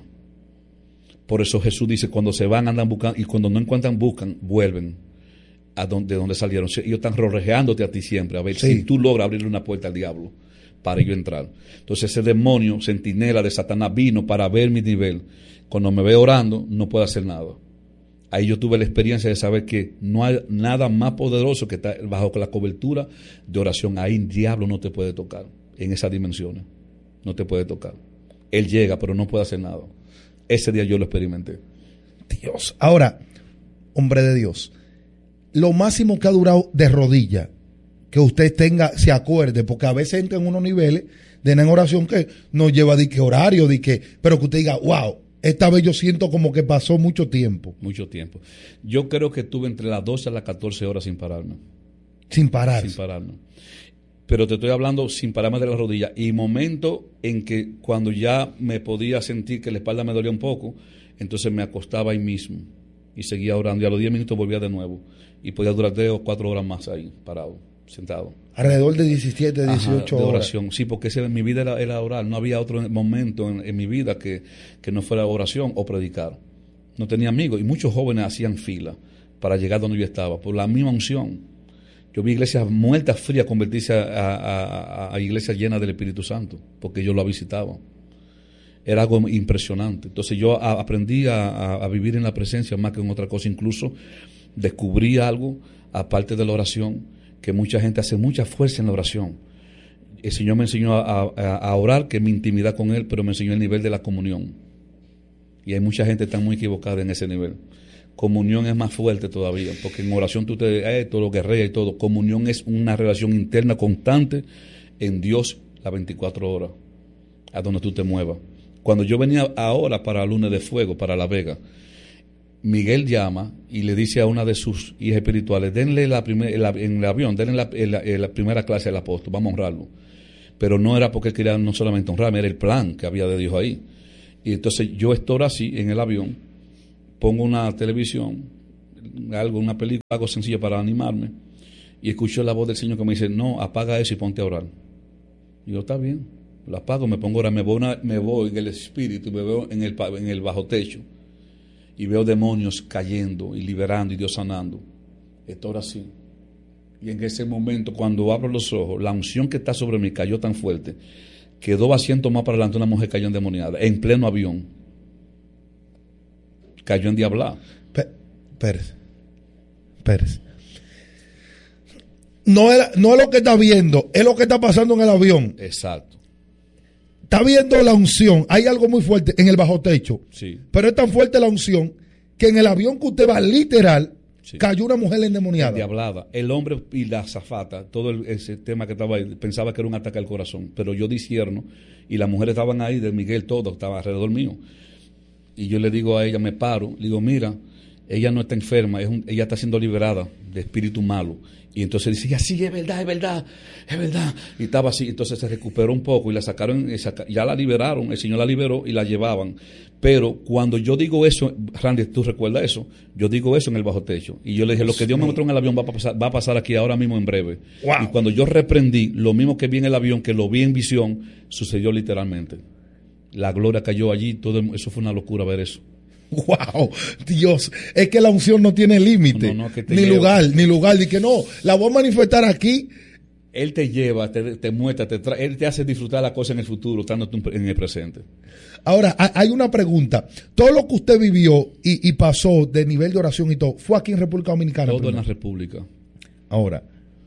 Por eso Jesús dice, cuando se van andan buscando, y cuando no encuentran buscan, vuelven a donde, de donde salieron. Ellos están rodeándote a ti siempre, a ver sí. si tú logras abrirle una puerta al diablo para ellos entrar. Entonces ese demonio, centinela de Satanás, vino para ver mi nivel. Cuando me ve orando, no puedo hacer nada. Ahí yo tuve la experiencia de saber que no hay nada más poderoso que estar bajo la cobertura de oración. Ahí el diablo no te puede tocar en esas dimensiones. No te puede tocar. Él llega, pero no puede hacer nada. Ese día yo lo experimenté. Dios. Ahora, hombre de Dios, lo máximo que ha durado de rodilla, que usted tenga, se acuerde, porque a veces entra en unos niveles de en oración que nos lleva de que horario, de que, pero que usted diga, wow, esta vez yo siento como que pasó mucho tiempo. Mucho tiempo. Yo creo que estuve entre las doce a las catorce horas sin pararme. Sin parar. Sin pararme. Pero te estoy hablando sin pararme de la rodilla. Y momento en que cuando ya me podía sentir que la espalda me dolía un poco, entonces me acostaba ahí mismo y seguía orando. Y a los diez minutos volvía de nuevo. Y podía durar tres o cuatro horas más ahí, parado, sentado. Alrededor de diecisiete, dieciocho Ajá, de horas. oración. Sí, porque ese, mi vida era, era orar. No había otro momento en, en mi vida que, que no fuera oración o predicar. No tenía amigos. Y muchos jóvenes hacían fila para llegar donde yo estaba, por la misma unción. Yo vi iglesias muertas frías convertirse a, a, a, a iglesias llenas del Espíritu Santo, porque yo lo visitaba. Era algo impresionante. Entonces yo a, aprendí a, a, a vivir en la presencia más que en otra cosa. Incluso descubrí algo, aparte de la oración, que mucha gente hace mucha fuerza en la oración. El Señor me enseñó a, a, a orar, que es mi intimidad con Él, pero me enseñó el nivel de la comunión. Y hay mucha gente que está muy equivocada en ese nivel. Comunión es más fuerte todavía, porque en oración tú te eh, todo lo guerrea y todo. Comunión es una relación interna constante en Dios las veinticuatro horas, a donde tú te muevas. Cuando yo venía ahora para Lunes de Fuego, para La Vega, Miguel llama y le dice a una de sus hijas espirituales, denle la primer, el, en el avión, denle la, la, la primera clase al apóstol, vamos a honrarlo. Pero no era porque quería no solamente honrarme, era el plan que había de Dios ahí. Y entonces yo estoy así en el avión, pongo una televisión, algo, una película, algo sencillo para animarme, y escucho la voz del Señor que me dice, no, apaga eso y ponte a orar. Y yo, está bien, lo apago, me pongo a orar, me voy, una, me voy en el espíritu, me veo en el, en el bajo techo, y veo demonios cayendo y liberando y Dios sanando. Estoy así. Y en ese momento, cuando abro los ojos, la unción que está sobre mí cayó tan fuerte que dos asientos más para adelante una mujer cayó endemoniada, en pleno avión. Cayó en diablada. Pérez, Pérez. No es, no es lo que está viendo, es lo que está pasando en el avión. Exacto. Está viendo la unción, hay algo muy fuerte en el bajo techo. Sí. Pero es tan fuerte la unción que en el avión que usted va, literal, sí, cayó una mujer endemoniada. Diablada. El hombre y la azafata, todo el, ese tema que estaba ahí, pensaba que era un ataque al corazón. Pero yo discierno y las mujeres estaban ahí, de Miguel, todo estaba alrededor mío. Y yo le digo a ella, me paro, le digo, mira, ella no está enferma, es un, ella está siendo liberada de espíritu malo. Y entonces dice, sí, es verdad, es verdad, es verdad. Y estaba así, entonces se recuperó un poco y la sacaron, ya la liberaron, el Señor la liberó y la llevaban. Pero cuando yo digo eso, Randy, ¿tú recuerdas eso? Yo digo eso en el bajo techo. Y yo le dije, lo que Dios me mostró en el avión va a pasar, va a pasar aquí ahora mismo en breve. Wow. Y cuando yo reprendí, lo mismo que vi en el avión, que lo vi en visión, sucedió literalmente. La gloria cayó allí, todo eso fue una locura ver eso. Wow, Dios, es que la unción no tiene límite, no, no, no, ni lleva. lugar, ni lugar, ni que no, la voy a manifestar aquí. Él te lleva, te, te muestra, te trae, él te hace disfrutar la cosa en el futuro, estando en el presente. Ahora, hay una pregunta. Todo lo que usted vivió y, y pasó de nivel de oración y todo, ¿fue aquí en República Dominicana? Todo primero? En la República. Ahora,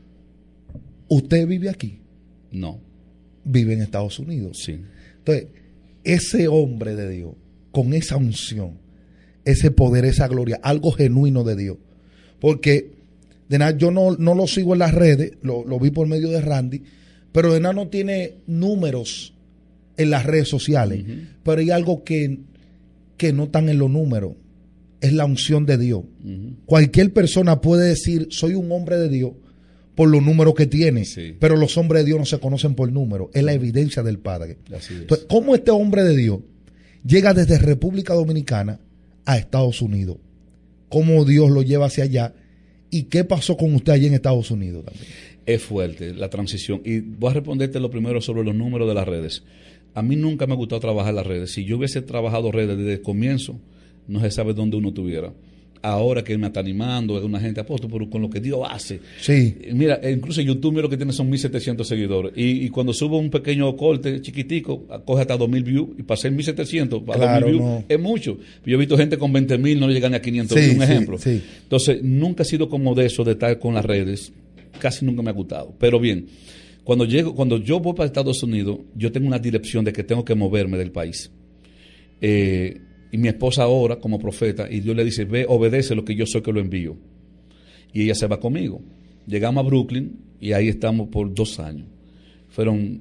¿usted vive aquí? No. Vive en Estados Unidos. Sí. Entonces, ese hombre de Dios, con esa unción, ese poder, esa gloria, algo genuino de Dios. Porque de nada, yo no, no lo sigo en las redes, lo, lo vi por medio de Randy, pero de nada no tiene números en las redes sociales. Uh-huh. Pero hay algo que, que no están en los números, es la unción de Dios. Uh-huh. Cualquier persona puede decir, soy un hombre de Dios, por los números que tiene, sí, pero los hombres de Dios no se conocen por números, es la evidencia del Padre. Así es. Entonces, ¿cómo este hombre de Dios llega desde República Dominicana a Estados Unidos? ¿Cómo Dios lo lleva hacia allá? ¿Y qué pasó con usted allí en Estados Unidos también? Es fuerte la transición. Y voy a responderte lo primero sobre los números de las redes. A mí nunca me ha gustado trabajar las redes. Si yo hubiese trabajado redes desde el comienzo, no se sabe dónde uno estuviera. Ahora que me está animando, es una gente apóstol, pero con lo que Dios hace. Sí. Mira, incluso YouTube, mira, lo que tiene son mil setecientos seguidores. Y, y cuando subo un pequeño corte chiquitico, coge hasta dos mil views. Y para ser mil setecientos, para claro, dos mil views, no. es mucho. Yo he visto gente con veinte mil, no le llegan ni a quinientos mil, sí, un sí, ejemplo. Sí. Entonces, nunca he sido como de eso, de estar con las redes. Casi nunca me ha gustado. Pero bien, cuando llego, cuando yo voy para Estados Unidos, yo tengo una dirección de que tengo que moverme del país. Eh... Y mi esposa ahora, como profeta, y Dios le dice, ve, obedece lo que yo soy que lo envío. Y ella se va conmigo. Llegamos a Brooklyn y ahí estamos por dos años. Fueron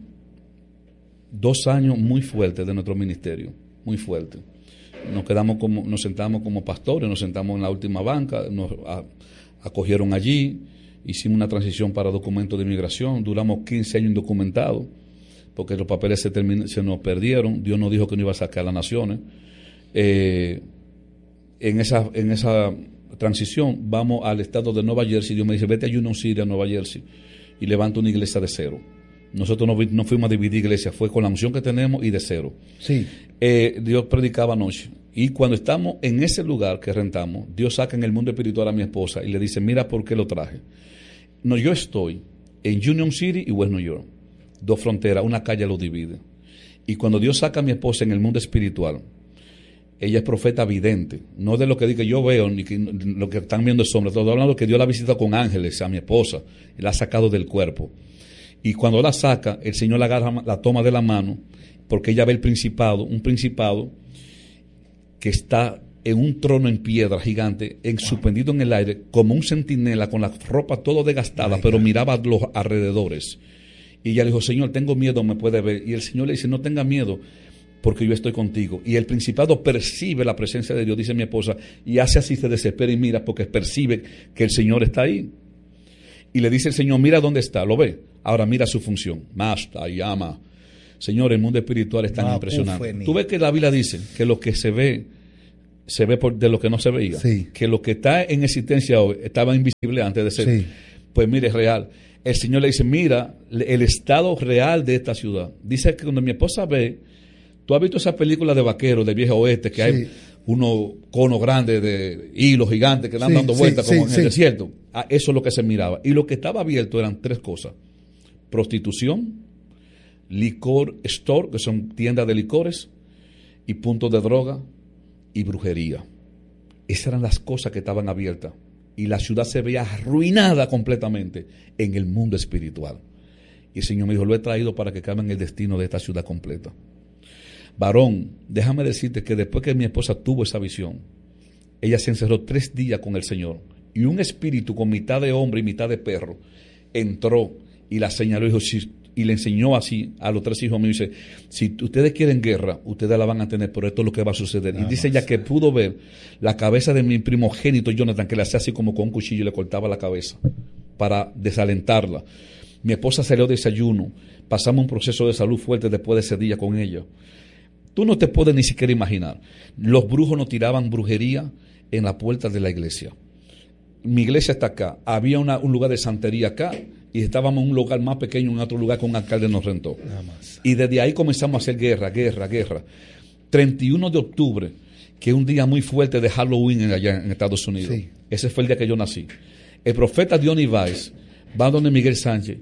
dos años muy fuertes de nuestro ministerio, muy fuertes. Nos quedamos como, nos sentamos como pastores, nos sentamos en la última banca, nos a, acogieron allí, hicimos una transición para documentos de inmigración, duramos quince años indocumentados, porque los papeles se, termin, se nos perdieron, Dios nos dijo que no iba a sacar a las naciones. Eh, en esa en esa transición vamos al estado de Nueva Jersey. Dios me dice, vete a Union City, a Nueva Jersey, y levanta una iglesia de cero. Nosotros no, no fuimos a dividir iglesia, fue con la unción que tenemos y de cero. Sí. Eh, Dios predicaba anoche, y cuando estamos en ese lugar que rentamos, Dios saca en el mundo espiritual a mi esposa y le dice, mira por qué lo traje. No, yo estoy en Union City y West New York, dos fronteras, una calle lo divide. Y cuando Dios saca a mi esposa en el mundo espiritual, ella es profeta vidente, no de lo que digo yo veo, ni que lo que están viendo es sombra, todo hablando de que Dios la visita con ángeles a mi esposa, y la ha sacado del cuerpo. Y cuando la saca, el Señor la agarra, la toma de la mano, porque ella ve el principado, un principado que está en un trono en piedra gigante, en, wow, suspendido en el aire, como un centinela, con la ropa todo desgastada, pero miraba a los alrededores. Y ella le dijo, Señor, tengo miedo, me puede ver. Y el Señor le dice, no tenga miedo, porque yo estoy contigo. Y el principado percibe la presencia de Dios, dice mi esposa, y hace así, se desespera y mira, porque percibe que el Señor está ahí. Y le dice el Señor, mira dónde está, ¿lo ve? Ahora mira su función. Masta, llama. Señor, el mundo espiritual es tan ah, impresionante. Ufeni. Tú ves que la Biblia dice que lo que se ve, se ve por de lo que no se veía. Sí. Que lo que está en existencia hoy estaba invisible antes de ser. Sí. Pues mire, es real. El Señor le dice, mira el estado real de esta ciudad. Dice que cuando mi esposa ve, tú has visto esas películas de vaqueros, de viejo oeste, que sí. hay unos conos grandes de hilos gigantes que están sí, dando vueltas sí, como sí, en el sí. desierto. Ah, eso es lo que se miraba. Y lo que estaba abierto eran tres cosas. Prostitución, licor store, que son tiendas de licores, y puntos de droga, y brujería. Esas eran las cosas que estaban abiertas. Y la ciudad se veía arruinada completamente en el mundo espiritual. Y el Señor me dijo, lo he traído para que cambien el destino de esta ciudad completa. Varón, déjame decirte que después que mi esposa tuvo esa visión, ella se encerró tres días con el Señor. Y un espíritu con mitad de hombre y mitad de perro entró y la señaló y, dijo, si, y le enseñó así a los tres hijos míos. Dice, si ustedes quieren guerra, ustedes la van a tener, pero esto es lo que va a suceder. Nada y dice ella que pudo ver la cabeza de mi primogénito Jonathan, que le hacía así como con un cuchillo y le cortaba la cabeza para desalentarla. Mi esposa salió de desayuno, pasamos un proceso de salud fuerte después de ese día con ella. Tú no te puedes ni siquiera imaginar. Los brujos nos tiraban brujería en la puerta de la iglesia. Mi iglesia está acá. Había una, un lugar de santería acá y estábamos en un lugar más pequeño, en otro lugar que un alcalde nos rentó. Y desde ahí comenzamos a hacer guerra, guerra, guerra. treinta y uno de octubre, que es un día muy fuerte de Halloween allá en Estados Unidos. Sí. Ese fue el día que yo nací. El profeta Diony Weiss va donde Miguel Sánchez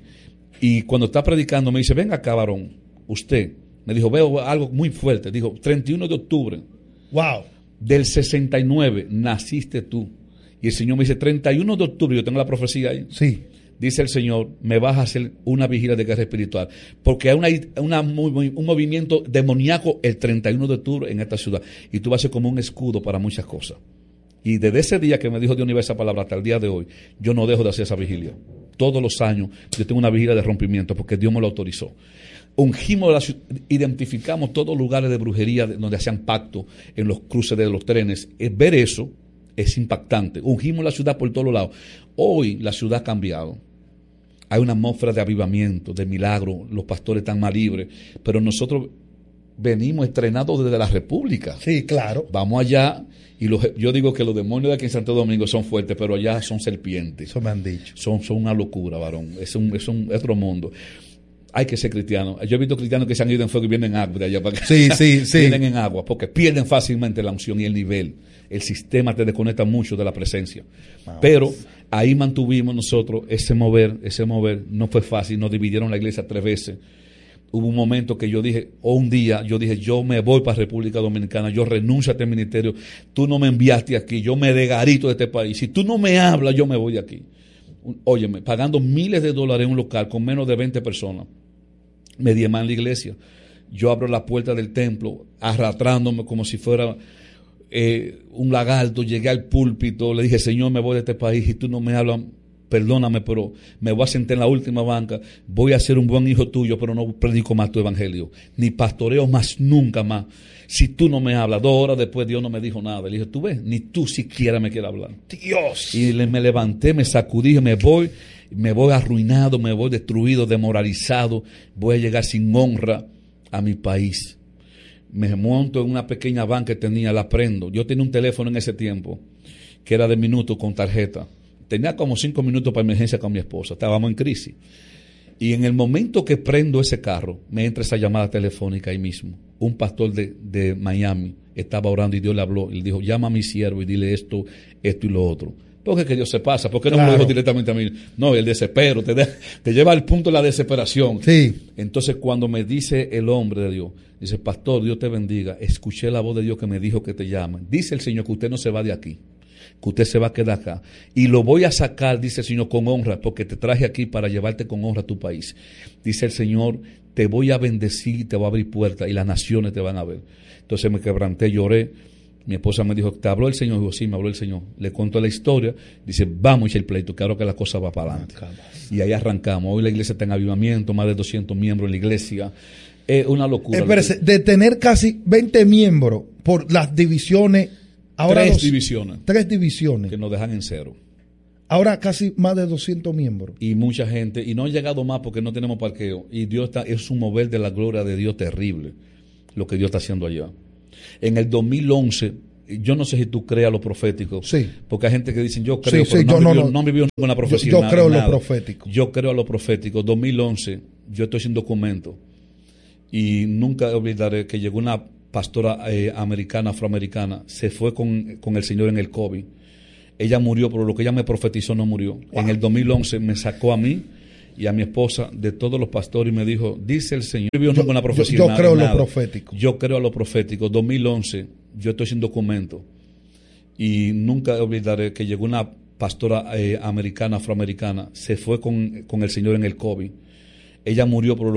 y cuando está predicando me dice, venga acá, varón, usted... Me dijo, veo algo muy fuerte. Dijo, treinta y uno de octubre. Wow. Del sesenta y nueve naciste tú. Y el Señor me dice, treinta y uno de octubre, yo tengo la profecía ahí. Sí. Dice el Señor, me vas a hacer una vigilia de guerra espiritual. Porque hay una, una, un movimiento demoníaco el treinta y uno de octubre en esta ciudad. Y tú vas a ser como un escudo para muchas cosas. Y desde ese día que me dijo Dios esa palabra hasta el día de hoy, yo no dejo de hacer esa vigilia. Todos los años yo tengo una vigilia de rompimiento porque Dios me lo autorizó. Ungimos, la, identificamos todos los lugares de brujería donde hacían pacto en los cruces de los trenes. Es, ver eso es impactante. Ungimos la ciudad por todos lados. Hoy la ciudad ha cambiado. Hay una atmósfera de avivamiento, de milagro. Los pastores están más libres. Pero nosotros venimos estrenados desde la República. Sí, claro. Vamos allá y los, yo digo que los demonios de aquí en Santo Domingo son fuertes, pero allá son serpientes. Eso me han dicho. Son, son una locura, varón. Es un, es un es otro mundo. Hay que ser cristiano. Yo he visto cristianos que se han ido en fuego y vienen en agua de allá para acá. Sí, sí, sí. Vienen en agua porque pierden fácilmente la unción y el nivel. El sistema te desconecta mucho de la presencia. Vamos. Pero ahí mantuvimos nosotros ese mover, ese mover. No fue fácil. Nos dividieron la iglesia tres veces. Hubo un momento que yo dije, o un día, yo dije, yo me voy para República Dominicana, yo renuncio a este ministerio. Tú no me enviaste aquí, yo me degarito de este país. Si tú no me hablas, yo me voy de aquí. Óyeme, pagando miles de dólares en un local con menos de veinte personas. Me diezman en la iglesia. Yo abro la puerta del templo, arrastrándome como si fuera eh, un lagarto. Llegué al púlpito, le dije, Señor, me voy de este país y tú no me hablas, perdóname, pero me voy a sentar en la última banca. Voy a ser un buen hijo tuyo, pero no predico más tu evangelio, ni pastoreo más nunca más. Si tú no me hablas, dos horas después Dios no me dijo nada. Le dije, tú ves, ni tú siquiera me quieres hablar. Dios. Y le, me levanté, me sacudí, me voy. Me voy arruinado, me voy destruido, demoralizado, voy a llegar sin honra a mi país. Me monto en una pequeña van que tenía, la prendo. Yo tenía un teléfono en ese tiempo que era de minutos con tarjeta. Tenía como cinco minutos para emergencia con mi esposa, estábamos en crisis. Y en el momento que prendo ese carro, me entra esa llamada telefónica ahí mismo. Un pastor de, de Miami estaba orando y Dios le habló y le dijo, llama a mi siervo y dile esto, esto y lo otro. Porque que Dios se pasa, porque no claro. me lo dijo directamente a mí. No, el desespero, te, de, te lleva al punto de la desesperación. Sí. Entonces cuando me dice el hombre de Dios, dice, pastor, Dios te bendiga, escuché la voz de Dios que me dijo que te llaman. Dice el Señor que usted no se va de aquí, que usted se va a quedar acá. Y lo voy a sacar, dice el Señor, con honra, porque te traje aquí para llevarte con honra a tu país. Dice el Señor, te voy a bendecir, te voy a abrir puertas y las naciones te van a ver. Entonces me quebranté, lloré. Mi esposa me dijo, ¿te habló el Señor? Dijo, sí, me habló el Señor. Le contó la historia. Dice, vamos a echar el pleito, claro que la cosa va para adelante. Y ahí arrancamos. Hoy la iglesia está en avivamiento, más de doscientos miembros en la iglesia. Es una locura. Espérese, de tener casi veinte miembros por las divisiones. Ahora tres dos, divisiones. Tres divisiones. Que nos dejan en cero. Ahora casi más de doscientos miembros. Y mucha gente. Y no han llegado más porque no tenemos parqueo. Y Dios está, es un mover de la gloria de Dios terrible. Lo que Dios está haciendo allá. En el dos mil once, yo no sé si tú creas lo profético. Sí. Porque hay gente que dice, yo creo, sí, pero sí, no, yo han vivido, no, no, no han vivido ninguna profecía. Yo, yo nada, creo nada. lo profético. Yo creo a lo profético. dos mil once, yo estoy sin documento. Y nunca olvidaré que llegó una pastora eh, americana, afroamericana, se fue con, con el Señor en el COVID. Ella murió, pero lo que ella me profetizó no murió. Wow. En el dos mil once me sacó a mí y a mi esposa de todos los pastores y me dijo, dice el Señor, yo, yo, profecía, yo nada, creo nada. lo profético. Yo creo a lo profético. dos mil once, yo estoy sin documento. Y nunca olvidaré que llegó una pastora eh, americana, afroamericana, se fue con, con el Señor en el COVID. Ella murió, pero lo